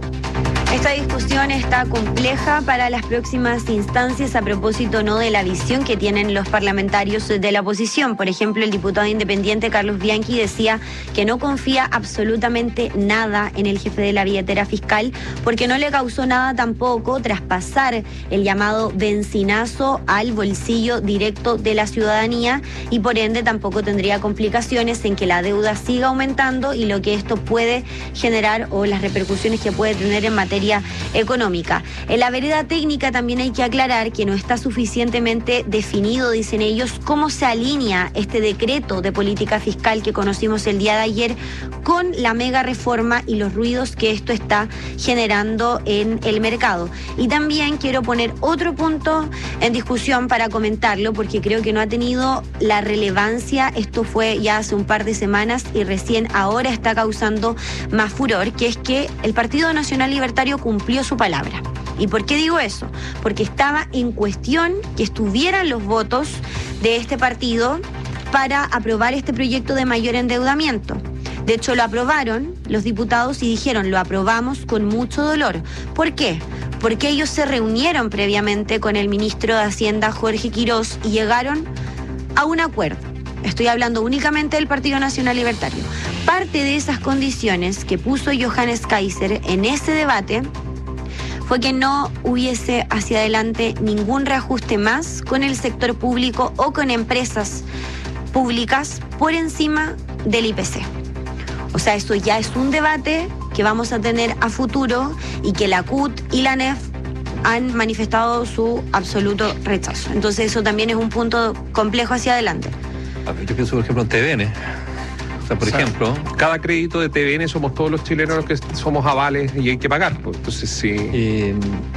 Esta discusión está compleja para las próximas instancias a propósito no de la visión que tienen los parlamentarios de la oposición. Por ejemplo, el diputado independiente Carlos Bianchi decía que no confía absolutamente nada en el jefe de la billetera fiscal porque no le causó nada tampoco traspasar el llamado bencinazo al bolsillo directo de la ciudadanía, y por ende tampoco tendría complicaciones en que la deuda siga aumentando y lo que esto puede generar o las repercusiones que puede tener en materia económica. En la vereda técnica también hay que aclarar que no está suficientemente definido, dicen ellos, cómo se alinea este decreto de política fiscal que conocimos el día de ayer con la mega reforma y los ruidos que esto está generando en el mercado. Y también quiero poner otro punto en discusión para comentarlo porque creo que no ha tenido la relevancia. Esto fue ya hace un par de semanas y recién ahora está causando más furor, que es que el Partido Nacional Libertario cumplió su palabra. ¿Y por qué digo eso? Porque estaba en cuestión que estuvieran los votos de este partido para aprobar este proyecto de mayor endeudamiento. De hecho, lo aprobaron los diputados y dijeron, lo aprobamos con mucho dolor. ¿Por qué? Porque ellos se reunieron previamente con el ministro de Hacienda, Jorge Quirós, y llegaron a un acuerdo. Estoy hablando únicamente del Partido Nacional Libertario. Parte de esas condiciones que puso Johannes Kaiser en ese debate fue que no hubiese hacia adelante ningún reajuste más con el sector público o con empresas públicas por encima del I P C. O sea, eso ya es un debate que vamos a tener a futuro y que la C U T y la N E F han manifestado su absoluto rechazo. Entonces eso también es un punto complejo hacia adelante. Yo pienso, por ejemplo, en T V N. O sea, por o sea, ejemplo, cada crédito de T V N somos todos los chilenos los que somos avales y hay que pagar. Pues. Entonces, si, eh,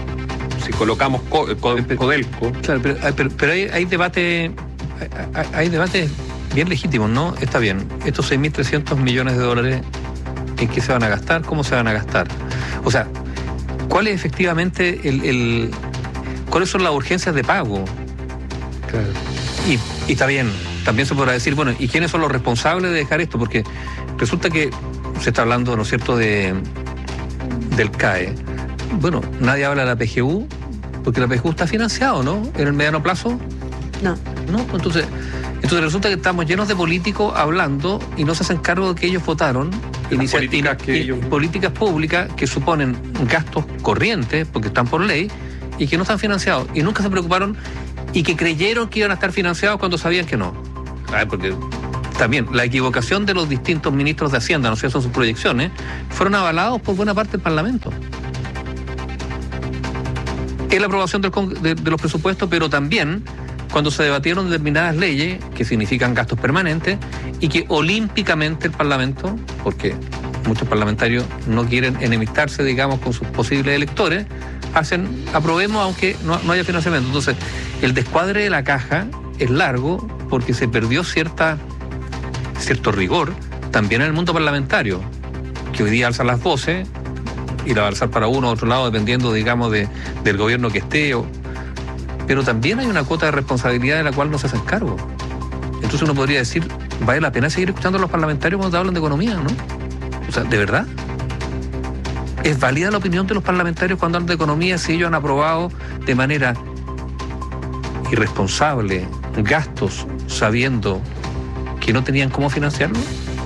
si colocamos co, co, Codelco... Claro, pero, pero, pero hay, hay debate... Hay, hay debates bien legítimos, ¿no? Está bien, estos seis mil trescientos millones de dólares, ¿en qué se van a gastar? ¿Cómo se van a gastar? O sea, ¿cuál es efectivamente el... el ¿cuáles son las urgencias de pago? Claro. Y, y está bien, también se podrá decir, bueno, ¿y quiénes son los responsables de dejar esto? Porque resulta que se está hablando, ¿no es cierto?, de del C A E. Bueno, nadie habla de la P G U, porque la P G U está financiado, ¿no? En el mediano plazo. No. No, entonces... Entonces resulta que estamos llenos de políticos hablando y no se hacen cargo de que ellos votaron inicia- políticas que y- ellos- políticas públicas que suponen gastos corrientes, porque están por ley, y que no están financiados. Y nunca se preocuparon y que creyeron que iban a estar financiados cuando sabían que no. Ay, porque también la equivocación de los distintos ministros de Hacienda, no sé, son sus proyecciones, fueron avalados por buena parte del Parlamento. Es la aprobación del con- de, de los presupuestos, pero también cuando se debatieron determinadas leyes que significan gastos permanentes y que olímpicamente el Parlamento, porque muchos parlamentarios no quieren enemistarse, digamos, con sus posibles electores, hacen, aprobemos aunque no, no haya financiamiento. Entonces, el descuadre de la caja es largo porque se perdió cierta, cierto rigor también en el mundo parlamentario, que hoy día alza las voces y la va a alzar para uno o otro lado, dependiendo, digamos, de, del gobierno que esté. O, pero también hay una cuota de responsabilidad de la cual no se hacen cargo. Entonces uno podría decir, vale la pena seguir escuchando a los parlamentarios cuando hablan de economía, ¿no? O sea, ¿de verdad? ¿Es válida la opinión de los parlamentarios cuando hablan de economía si ellos han aprobado de manera irresponsable gastos sabiendo que no tenían cómo financiarlo?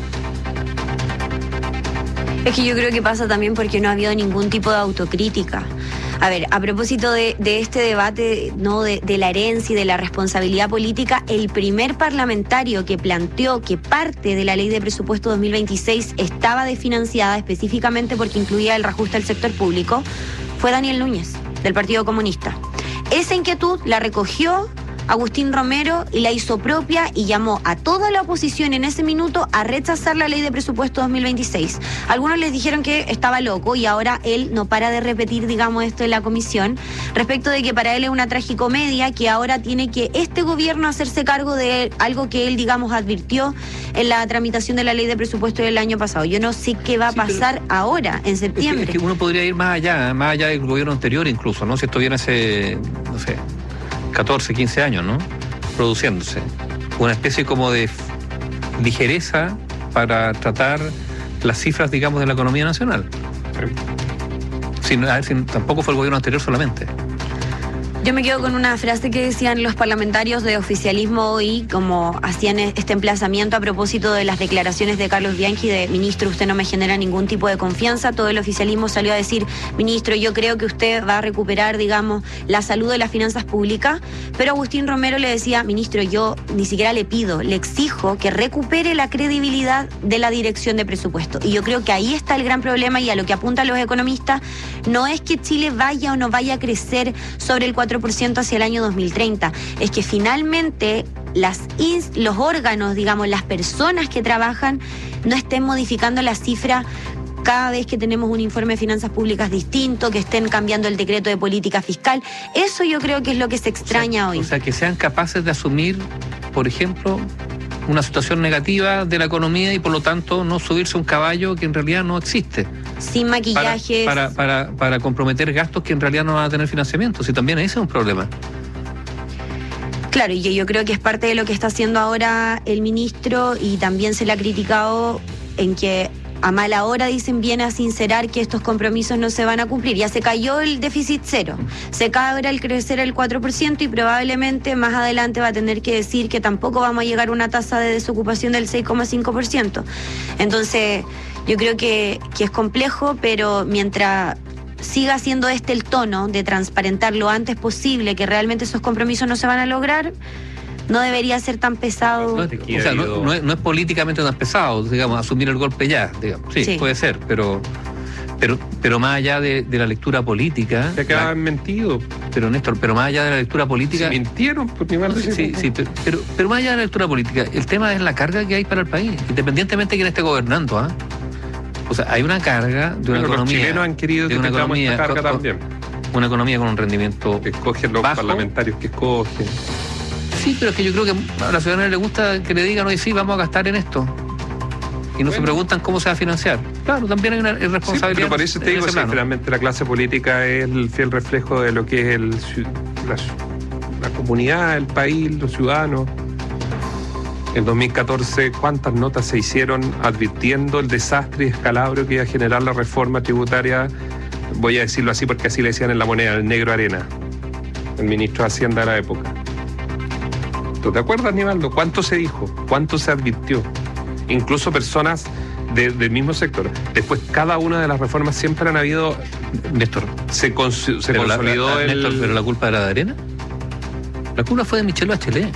Es que yo creo que pasa también porque no ha habido ningún tipo de autocrítica. A ver, a propósito de, de este debate, ¿no?, de, de la herencia y de la responsabilidad política, el primer parlamentario que planteó que parte de la ley de presupuesto dos mil veintiséis estaba desfinanciada específicamente porque incluía el reajuste al sector público fue Daniel Núñez, del Partido Comunista. Esa inquietud la recogió Agustín Romero y la hizo propia y llamó a toda la oposición en ese minuto a rechazar la ley de presupuesto dos mil veintiséis. Algunos les dijeron que estaba loco y ahora él no para de repetir, digamos, esto en la comisión, respecto de que para él es una tragicomedia, que ahora tiene que este gobierno hacerse cargo de algo que él, digamos, advirtió en la tramitación de la ley de presupuesto del año pasado. Yo no sé qué va a pasar ahora, en septiembre. Es que, es que uno podría ir más allá, más allá del gobierno anterior incluso, ¿no? Si esto viene hace, no sé, catorce, quince años, ¿no? Produciéndose. Una especie como de ligereza para tratar las cifras, digamos, de la economía nacional. Sin, a ver, sin, tampoco fue el gobierno anterior solamente. Yo me quedo con una frase que decían los parlamentarios de oficialismo hoy, como hacían este emplazamiento a propósito de las declaraciones de Carlos Bianchi de ministro, usted no me genera ningún tipo de confianza. Todo el oficialismo salió a decir, ministro, yo creo que usted va a recuperar, digamos, la salud de las finanzas públicas. Pero Agustín Romero le decía, ministro, yo ni siquiera le pido, le exijo que recupere la credibilidad de la dirección de presupuesto. Y yo creo que ahí está el gran problema, y a lo que apuntan los economistas, no es que Chile vaya o no vaya a crecer sobre el cuatro por ciento hacia el año dos mil treinta, es que finalmente las ins, los órganos, digamos, las personas que trabajan no estén modificando la cifra cada vez que tenemos un informe de finanzas públicas distinto, que estén cambiando el decreto de política fiscal. Eso yo creo que es lo que se extraña o sea, hoy. O sea, que sean capaces de asumir, por ejemplo, una situación negativa de la economía y por lo tanto no subirse a un caballo que en realidad no existe. Sin maquillajes. Para, para, para, para comprometer gastos que en realidad no van a tener financiamiento. Si también ese es un problema. Claro, y yo creo que es parte de lo que está haciendo ahora el ministro, y también se le ha criticado en que a mala hora, dicen, viene a sincerar que estos compromisos no se van a cumplir. Ya se cayó el déficit cero, se cae ahora el crecer el cuatro por ciento y probablemente más adelante va a tener que decir que tampoco vamos a llegar a una tasa de desocupación del seis coma cinco por ciento. Entonces, yo creo que, que es complejo, pero mientras siga siendo este el tono de transparentar lo antes posible que realmente esos compromisos no se van a lograr, no debería ser tan pesado. No, o sea, no, no, es, no es políticamente tan pesado, digamos, asumir el golpe ya, digamos. Sí, sí. Puede ser, pero pero pero más allá de, de la lectura política. Se quedaban mentidos. Pero Néstor, pero más allá de la lectura política. Se mintieron, por mi madre. Sí, sí, sí, pero, pero, pero más allá de la lectura política, el tema es la carga que hay para el país, independientemente de quién esté gobernando, ¿ah? ¿eh? O sea, hay una carga de una bueno, economía. Los chilenos han querido que una economía esta carga con, también. Una economía con un rendimiento. Que escogen los bajo. parlamentarios que escogen. Sí, pero es que yo creo que a la ciudadanía le gusta que le digan, hoy sí, vamos a gastar en esto. Y no bueno. se preguntan cómo se va a financiar. Claro, también hay una responsabilidad. Sí, pero por eso te digo, sí, finalmente la clase política es el fiel reflejo de lo que es el, la, la comunidad, el país, los ciudadanos. En dos mil catorce, ¿cuántas notas se hicieron advirtiendo el desastre y escalabro que iba a generar la reforma tributaria? Voy a decirlo así porque así le decían en La Moneda, el negro arena, el ministro de Hacienda de la época. ¿Tú te acuerdas, Nivaldo? ¿Cuánto se dijo? ¿Cuánto se advirtió? Incluso personas de, del mismo sector. Después, cada una de las reformas siempre han habido... Néstor, se, cons se pero consolidó la, la, el... Néstor, ¿pero la culpa era de Arena? La culpa fue de Michelle Bachelet.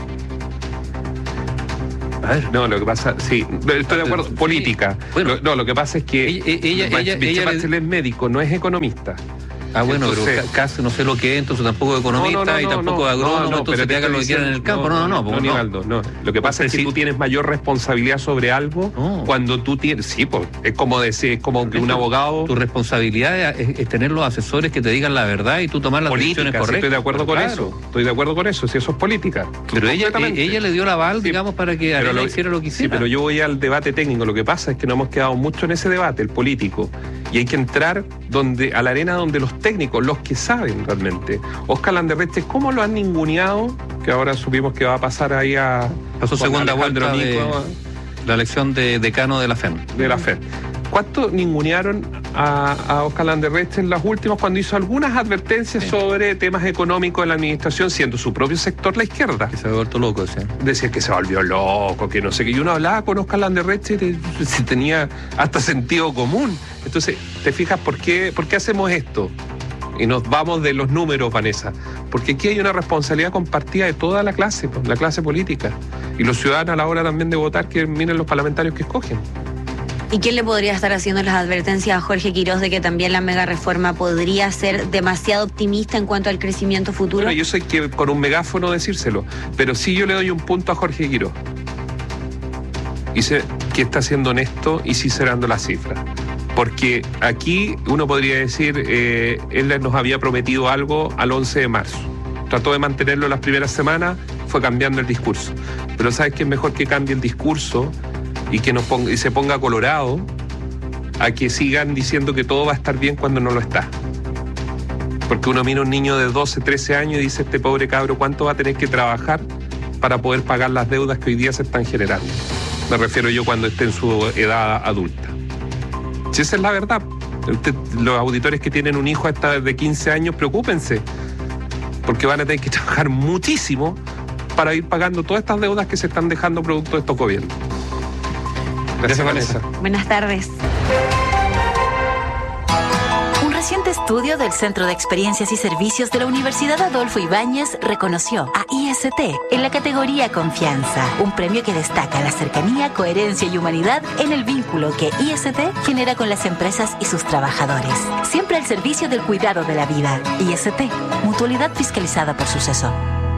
A ver. No, lo que pasa, sí, estoy de acuerdo, sí, política. Bueno, no, lo que pasa es que ella, ella, ella, Michelle ella Bachelet es médico, no es economista. Ah, bueno, entonces, pero casi no sé lo que es, entonces tampoco economista no, no, no, y tampoco no, agrónomo, no, no, entonces te hagan lo que quieran en el campo. No, no, no. No, no, Nivaldo, no. Lo que pasa es que tú tienes mayor responsabilidad sobre algo no. cuando tú tienes... Sí, pues, es como decir, es como que un abogado... Tu responsabilidad es, es tener los asesores que te digan la verdad y tú tomar las política, decisiones correctas. Sí, estoy de acuerdo con claro. eso. Estoy de acuerdo con eso, si eso es política. Pero ella, ella le dio la aval, sí, digamos, para que Arena lo, hiciera lo que hiciera. Sí, pero yo voy al debate técnico. Lo que pasa es que no hemos quedado mucho en ese debate, el político. Y hay que entrar donde a la arena donde los técnicos, los que saben realmente. Óscar Landerreche, ¿cómo lo han ninguneado? Que ahora supimos que va a pasar ahí a... Pasó segunda vuelta de la elección de decano de la F E M. De la F E M. ¿Cuánto ningunearon a, a Óscar Landerreche en las últimas cuando hizo algunas advertencias sí. sobre temas económicos de la administración, siendo su propio sector la izquierda? Que se había vuelto loco, decía. Decía que se volvió loco, que no sé qué. Y uno hablaba con Óscar Landerreche y se tenía hasta sentido común. Entonces, ¿te fijas por qué, por qué hacemos esto? Y nos vamos de los números, Vanessa, porque aquí hay una responsabilidad compartida de toda la clase, la clase política, y los ciudadanos a la hora también de votar, que miren los parlamentarios que escogen. ¿Y quién le podría estar haciendo las advertencias a Jorge Quirós de que también la mega reforma podría ser demasiado optimista en cuanto al crecimiento futuro? Bueno, yo sé que con un megáfono decírselo, pero sí yo le doy un punto a Jorge Quirós. Y sé que está siendo honesto y sincerando las cifras. Porque aquí uno podría decir, eh, él nos había prometido algo al once de marzo. Trató de mantenerlo las primeras semanas, fue cambiando el discurso. Pero ¿sabes qué es mejor que cambie el discurso y que nos ponga, y se ponga colorado a que sigan diciendo que todo va a estar bien cuando no lo está? Porque uno mira a un niño de doce, trece años y dice, este pobre cabro, ¿cuánto va a tener que trabajar para poder pagar las deudas que hoy día se están generando? Me refiero yo cuando esté en su edad adulta. Si esa es la verdad, usted, los auditores que tienen un hijo hasta de quince años, preocúpense, porque van a tener que trabajar muchísimo para ir pagando todas estas deudas que se están dejando producto de estos gobiernos. Gracias, Vanessa. Buenas tardes. Un reciente estudio del Centro de Experiencias y Servicios de la Universidad Adolfo Ibáñez reconoció a I S T en la categoría Confianza, un premio que destaca la cercanía, coherencia y humanidad en el vínculo que I S T genera con las empresas y sus trabajadores. Siempre al servicio del cuidado de la vida. I S T, mutualidad fiscalizada por Suceso.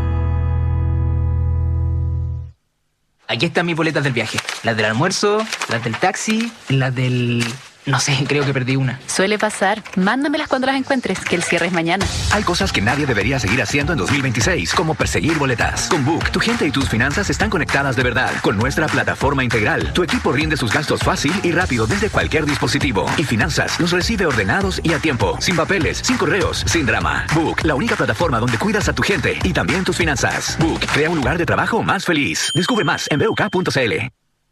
Aquí están mis boletas del viaje. Las del almuerzo, las del taxi, las del... No sé, creo que perdí una. Suele pasar. Mándamelas cuando las encuentres, que el cierre es mañana. Hay cosas que nadie debería seguir haciendo en dos mil veintiséis, como perseguir boletas. Con Book, tu gente y tus finanzas están conectadas de verdad. Con nuestra plataforma integral, tu equipo rinde sus gastos fácil y rápido desde cualquier dispositivo. Y finanzas los recibe ordenados y a tiempo. Sin papeles, sin correos, sin drama. Book, la única plataforma donde cuidas a tu gente y también tus finanzas. Book, crea un lugar de trabajo más feliz. Descubre más en b u k punto c l.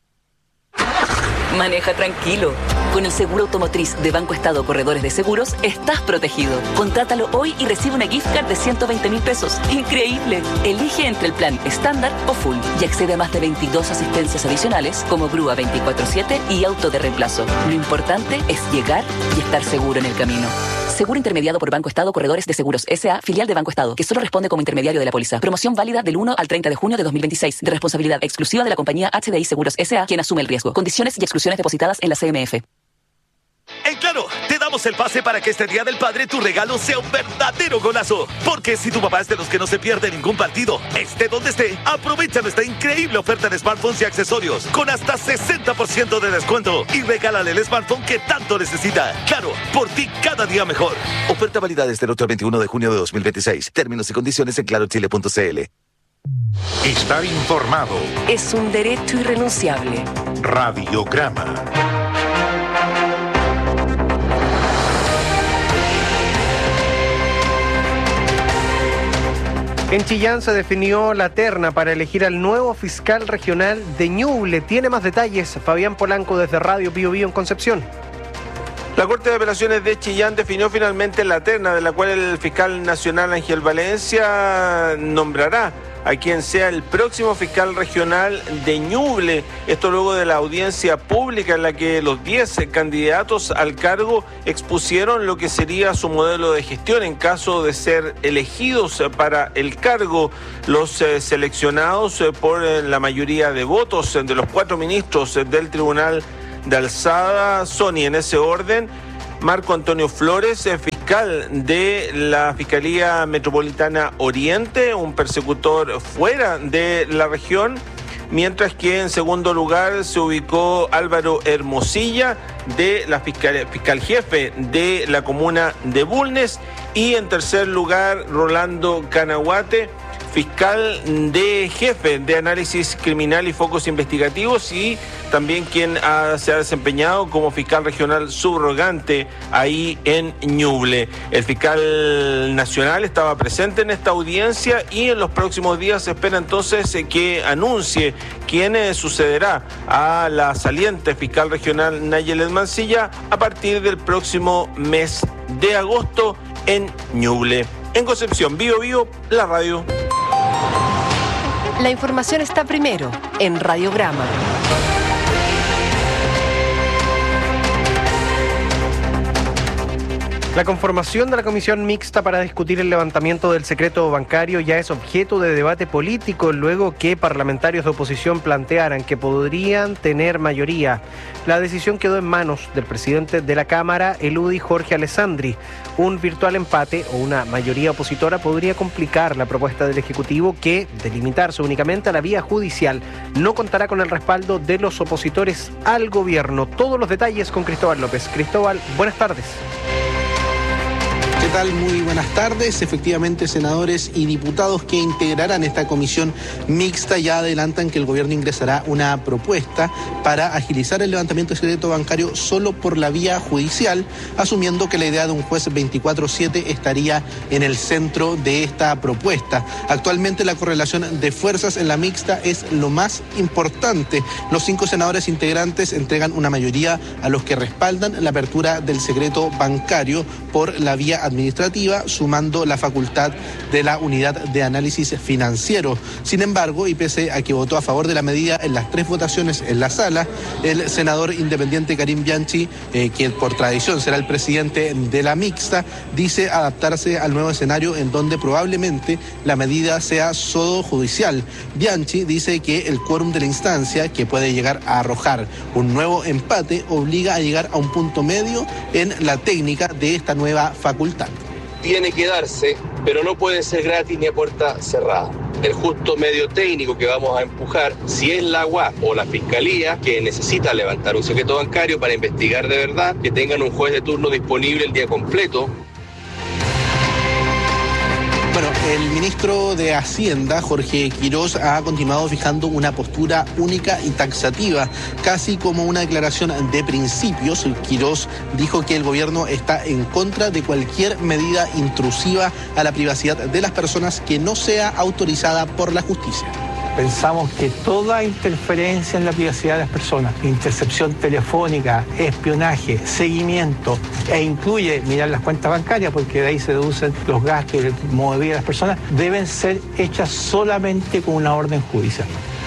Maneja tranquilo. Con el seguro automotriz de Banco Estado Corredores de Seguros, estás protegido. Contrátalo hoy y recibe una gift card de ciento veinte mil pesos. ¡Increíble! Elige entre el plan estándar o full y accede a más de veintidós asistencias adicionales como grúa veinticuatro siete y auto de reemplazo. Lo importante es llegar y estar seguro en el camino. Seguro intermediado por Banco Estado Corredores de Seguros S A, filial de Banco Estado, que solo responde como intermediario de la póliza. Promoción válida del uno al treinta de junio de dos mil veintiséis, de responsabilidad exclusiva de la compañía H D I Seguros S A, quien asume el riesgo. Condiciones y exclusiones depositadas en la C M F. En Claro, te damos el pase para que este Día del Padre tu regalo sea un verdadero golazo. Porque si tu papá es de los que no se pierde ningún partido, esté donde esté, aprovecha nuestra increíble oferta de smartphones y accesorios con hasta sesenta por ciento de descuento y regálale el smartphone que tanto necesita. Claro, por ti cada día mejor. Oferta válida desde el ocho al veintiuno de junio de dos mil veintiséis. Términos y condiciones en claro chile punto c l. Estar informado es un derecho irrenunciable. Radiograma. En Chillán se definió la terna para elegir al nuevo fiscal regional de Ñuble. Tiene más detalles Fabián Polanco desde Radio Bío Bío en Concepción. La Corte de Apelaciones de Chillán definió finalmente la terna de la cual el fiscal nacional Ángel Valencia nombrará a quien sea el próximo fiscal regional de Ñuble. Esto luego de la audiencia pública en la que los diez candidatos al cargo expusieron lo que sería su modelo de gestión en caso de ser elegidos para el cargo. Los eh, seleccionados eh, por eh, la mayoría de votos eh, de los cuatro ministros eh, del Tribunal de Alzada son, y en ese orden, Marco Antonio Flores, eh, fiscal de la Fiscalía Metropolitana Oriente, un persecutor fuera de la región, mientras que en segundo lugar se ubicó Álvaro Hermosilla, de la fiscal, fiscal jefe de la comuna de Bulnes, y en tercer lugar Rolando Canaguate, fiscal de jefe de análisis criminal y focos investigativos, y también quien ha, se ha desempeñado como fiscal regional subrogante ahí en Ñuble. El fiscal nacional estaba presente en esta audiencia y en los próximos días se espera entonces que anuncie quién sucederá a la saliente fiscal regional Nayelet Mancilla a partir del próximo mes de agosto en Ñuble. En Concepción, Bio Bio, la radio. La información está primero en Radiograma. La conformación de la comisión mixta para discutir el levantamiento del secreto bancario ya es objeto de debate político luego que parlamentarios de oposición plantearan que podrían tener mayoría. La decisión quedó en manos del presidente de la Cámara, el U D I Jorge Alessandri. Un virtual empate o una mayoría opositora podría complicar la propuesta del Ejecutivo que, de limitarse únicamente a la vía judicial, no contará con el respaldo de los opositores al gobierno. Todos los detalles con Cristóbal López. Cristóbal, buenas tardes. ¿Qué tal? Muy buenas tardes. Efectivamente, senadores y diputados que integrarán esta comisión mixta ya adelantan que el gobierno ingresará una propuesta para agilizar el levantamiento del secreto bancario solo por la vía judicial, asumiendo que la idea de un juez veinticuatro siete estaría en el centro de esta propuesta. Actualmente la correlación de fuerzas en la mixta es lo más importante. Los cinco senadores integrantes entregan una mayoría a los que respaldan la apertura del secreto bancario por la vía administrativa. administrativa, sumando la facultad de la unidad de análisis financiero. Sin embargo, y pese a que votó a favor de la medida en las tres votaciones en la sala, el senador independiente Karim Bianchi, eh, que por tradición será el presidente de la mixta, dice adaptarse al nuevo escenario en donde probablemente la medida sea solo judicial. Bianchi dice que el quórum de la instancia, que puede llegar a arrojar un nuevo empate, obliga a llegar a un punto medio en la técnica de esta nueva facultad. Tiene que darse, pero no puede ser gratis ni a puerta cerrada. El justo medio técnico que vamos a empujar, si es la U A P o la Fiscalía que necesita levantar un secreto bancario para investigar de verdad, que tengan un juez de turno disponible el día completo. Bueno, el ministro de Hacienda, Jorge Quirós, ha continuado fijando una postura única y taxativa, casi como una declaración de principios. Quirós dijo que el gobierno está en contra de cualquier medida intrusiva a la privacidad de las personas que no sea autorizada por la justicia. Pensamos que toda interferencia en la privacidad de las personas, intercepción telefónica, espionaje, seguimiento, e incluye mirar las cuentas bancarias, porque de ahí se deducen los gastos y el modo de vida de las personas, deben ser hechas solamente con una orden judicial.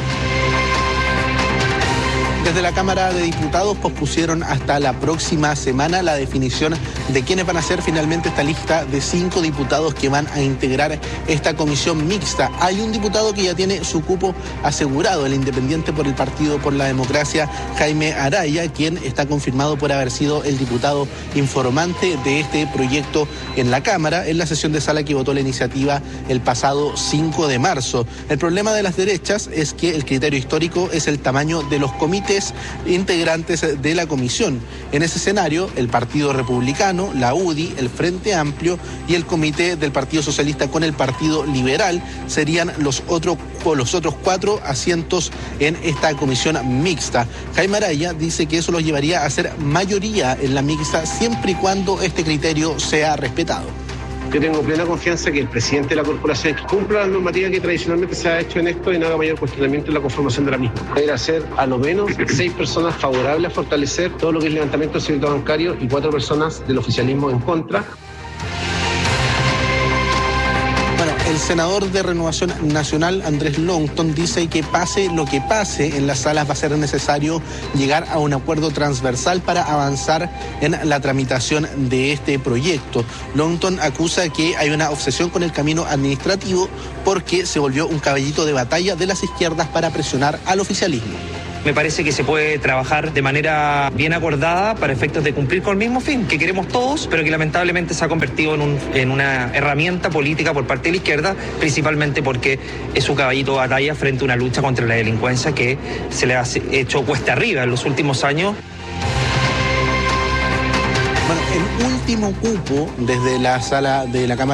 Desde la Cámara de Diputados pospusieron hasta la próxima semana la definición de quiénes van a ser finalmente esta lista de cinco diputados que van a integrar esta comisión mixta. Hay un diputado que ya tiene su cupo asegurado, el independiente por el Partido por la Democracia, Jaime Araya, quien está confirmado por haber sido el diputado informante de este proyecto en la Cámara, en la sesión de sala que votó la iniciativa el pasado cinco de marzo. El problema de las derechas es que el criterio histórico es el tamaño de los comités integrantes de la comisión. En ese escenario, el Partido Republicano, la U D I, el Frente Amplio y el Comité del Partido Socialista con el Partido Liberal serían los otros, los otros cuatro asientos en esta comisión mixta. Jaime Araya dice que eso los llevaría a ser mayoría en la mixta siempre y cuando este criterio sea respetado. Yo tengo plena confianza que el presidente de la corporación cumpla la normativa que tradicionalmente se ha hecho en esto y no haga mayor cuestionamiento en la conformación de la misma. Deberá ser a lo menos seis personas favorables a fortalecer todo lo que es el levantamiento del secreto bancario y cuatro personas del oficialismo en contra. Bueno, El senador de Renovación Nacional, Andrés Longton, dice que pase lo que pase en las salas va a ser necesario llegar a un acuerdo transversal para avanzar en la tramitación de este proyecto. Longton acusa que hay una obsesión con el camino administrativo porque se volvió un caballito de batalla de las izquierdas para presionar al oficialismo. Me parece que se puede trabajar de manera bien acordada para efectos de cumplir con el mismo fin que queremos todos, pero que lamentablemente se ha convertido en, un, en una herramienta política por parte de la izquierda, principalmente porque es un caballito de batalla frente a una lucha contra la delincuencia que se le ha hecho cuesta arriba en los últimos años. Bueno, el último cupo desde la sala de la Cámara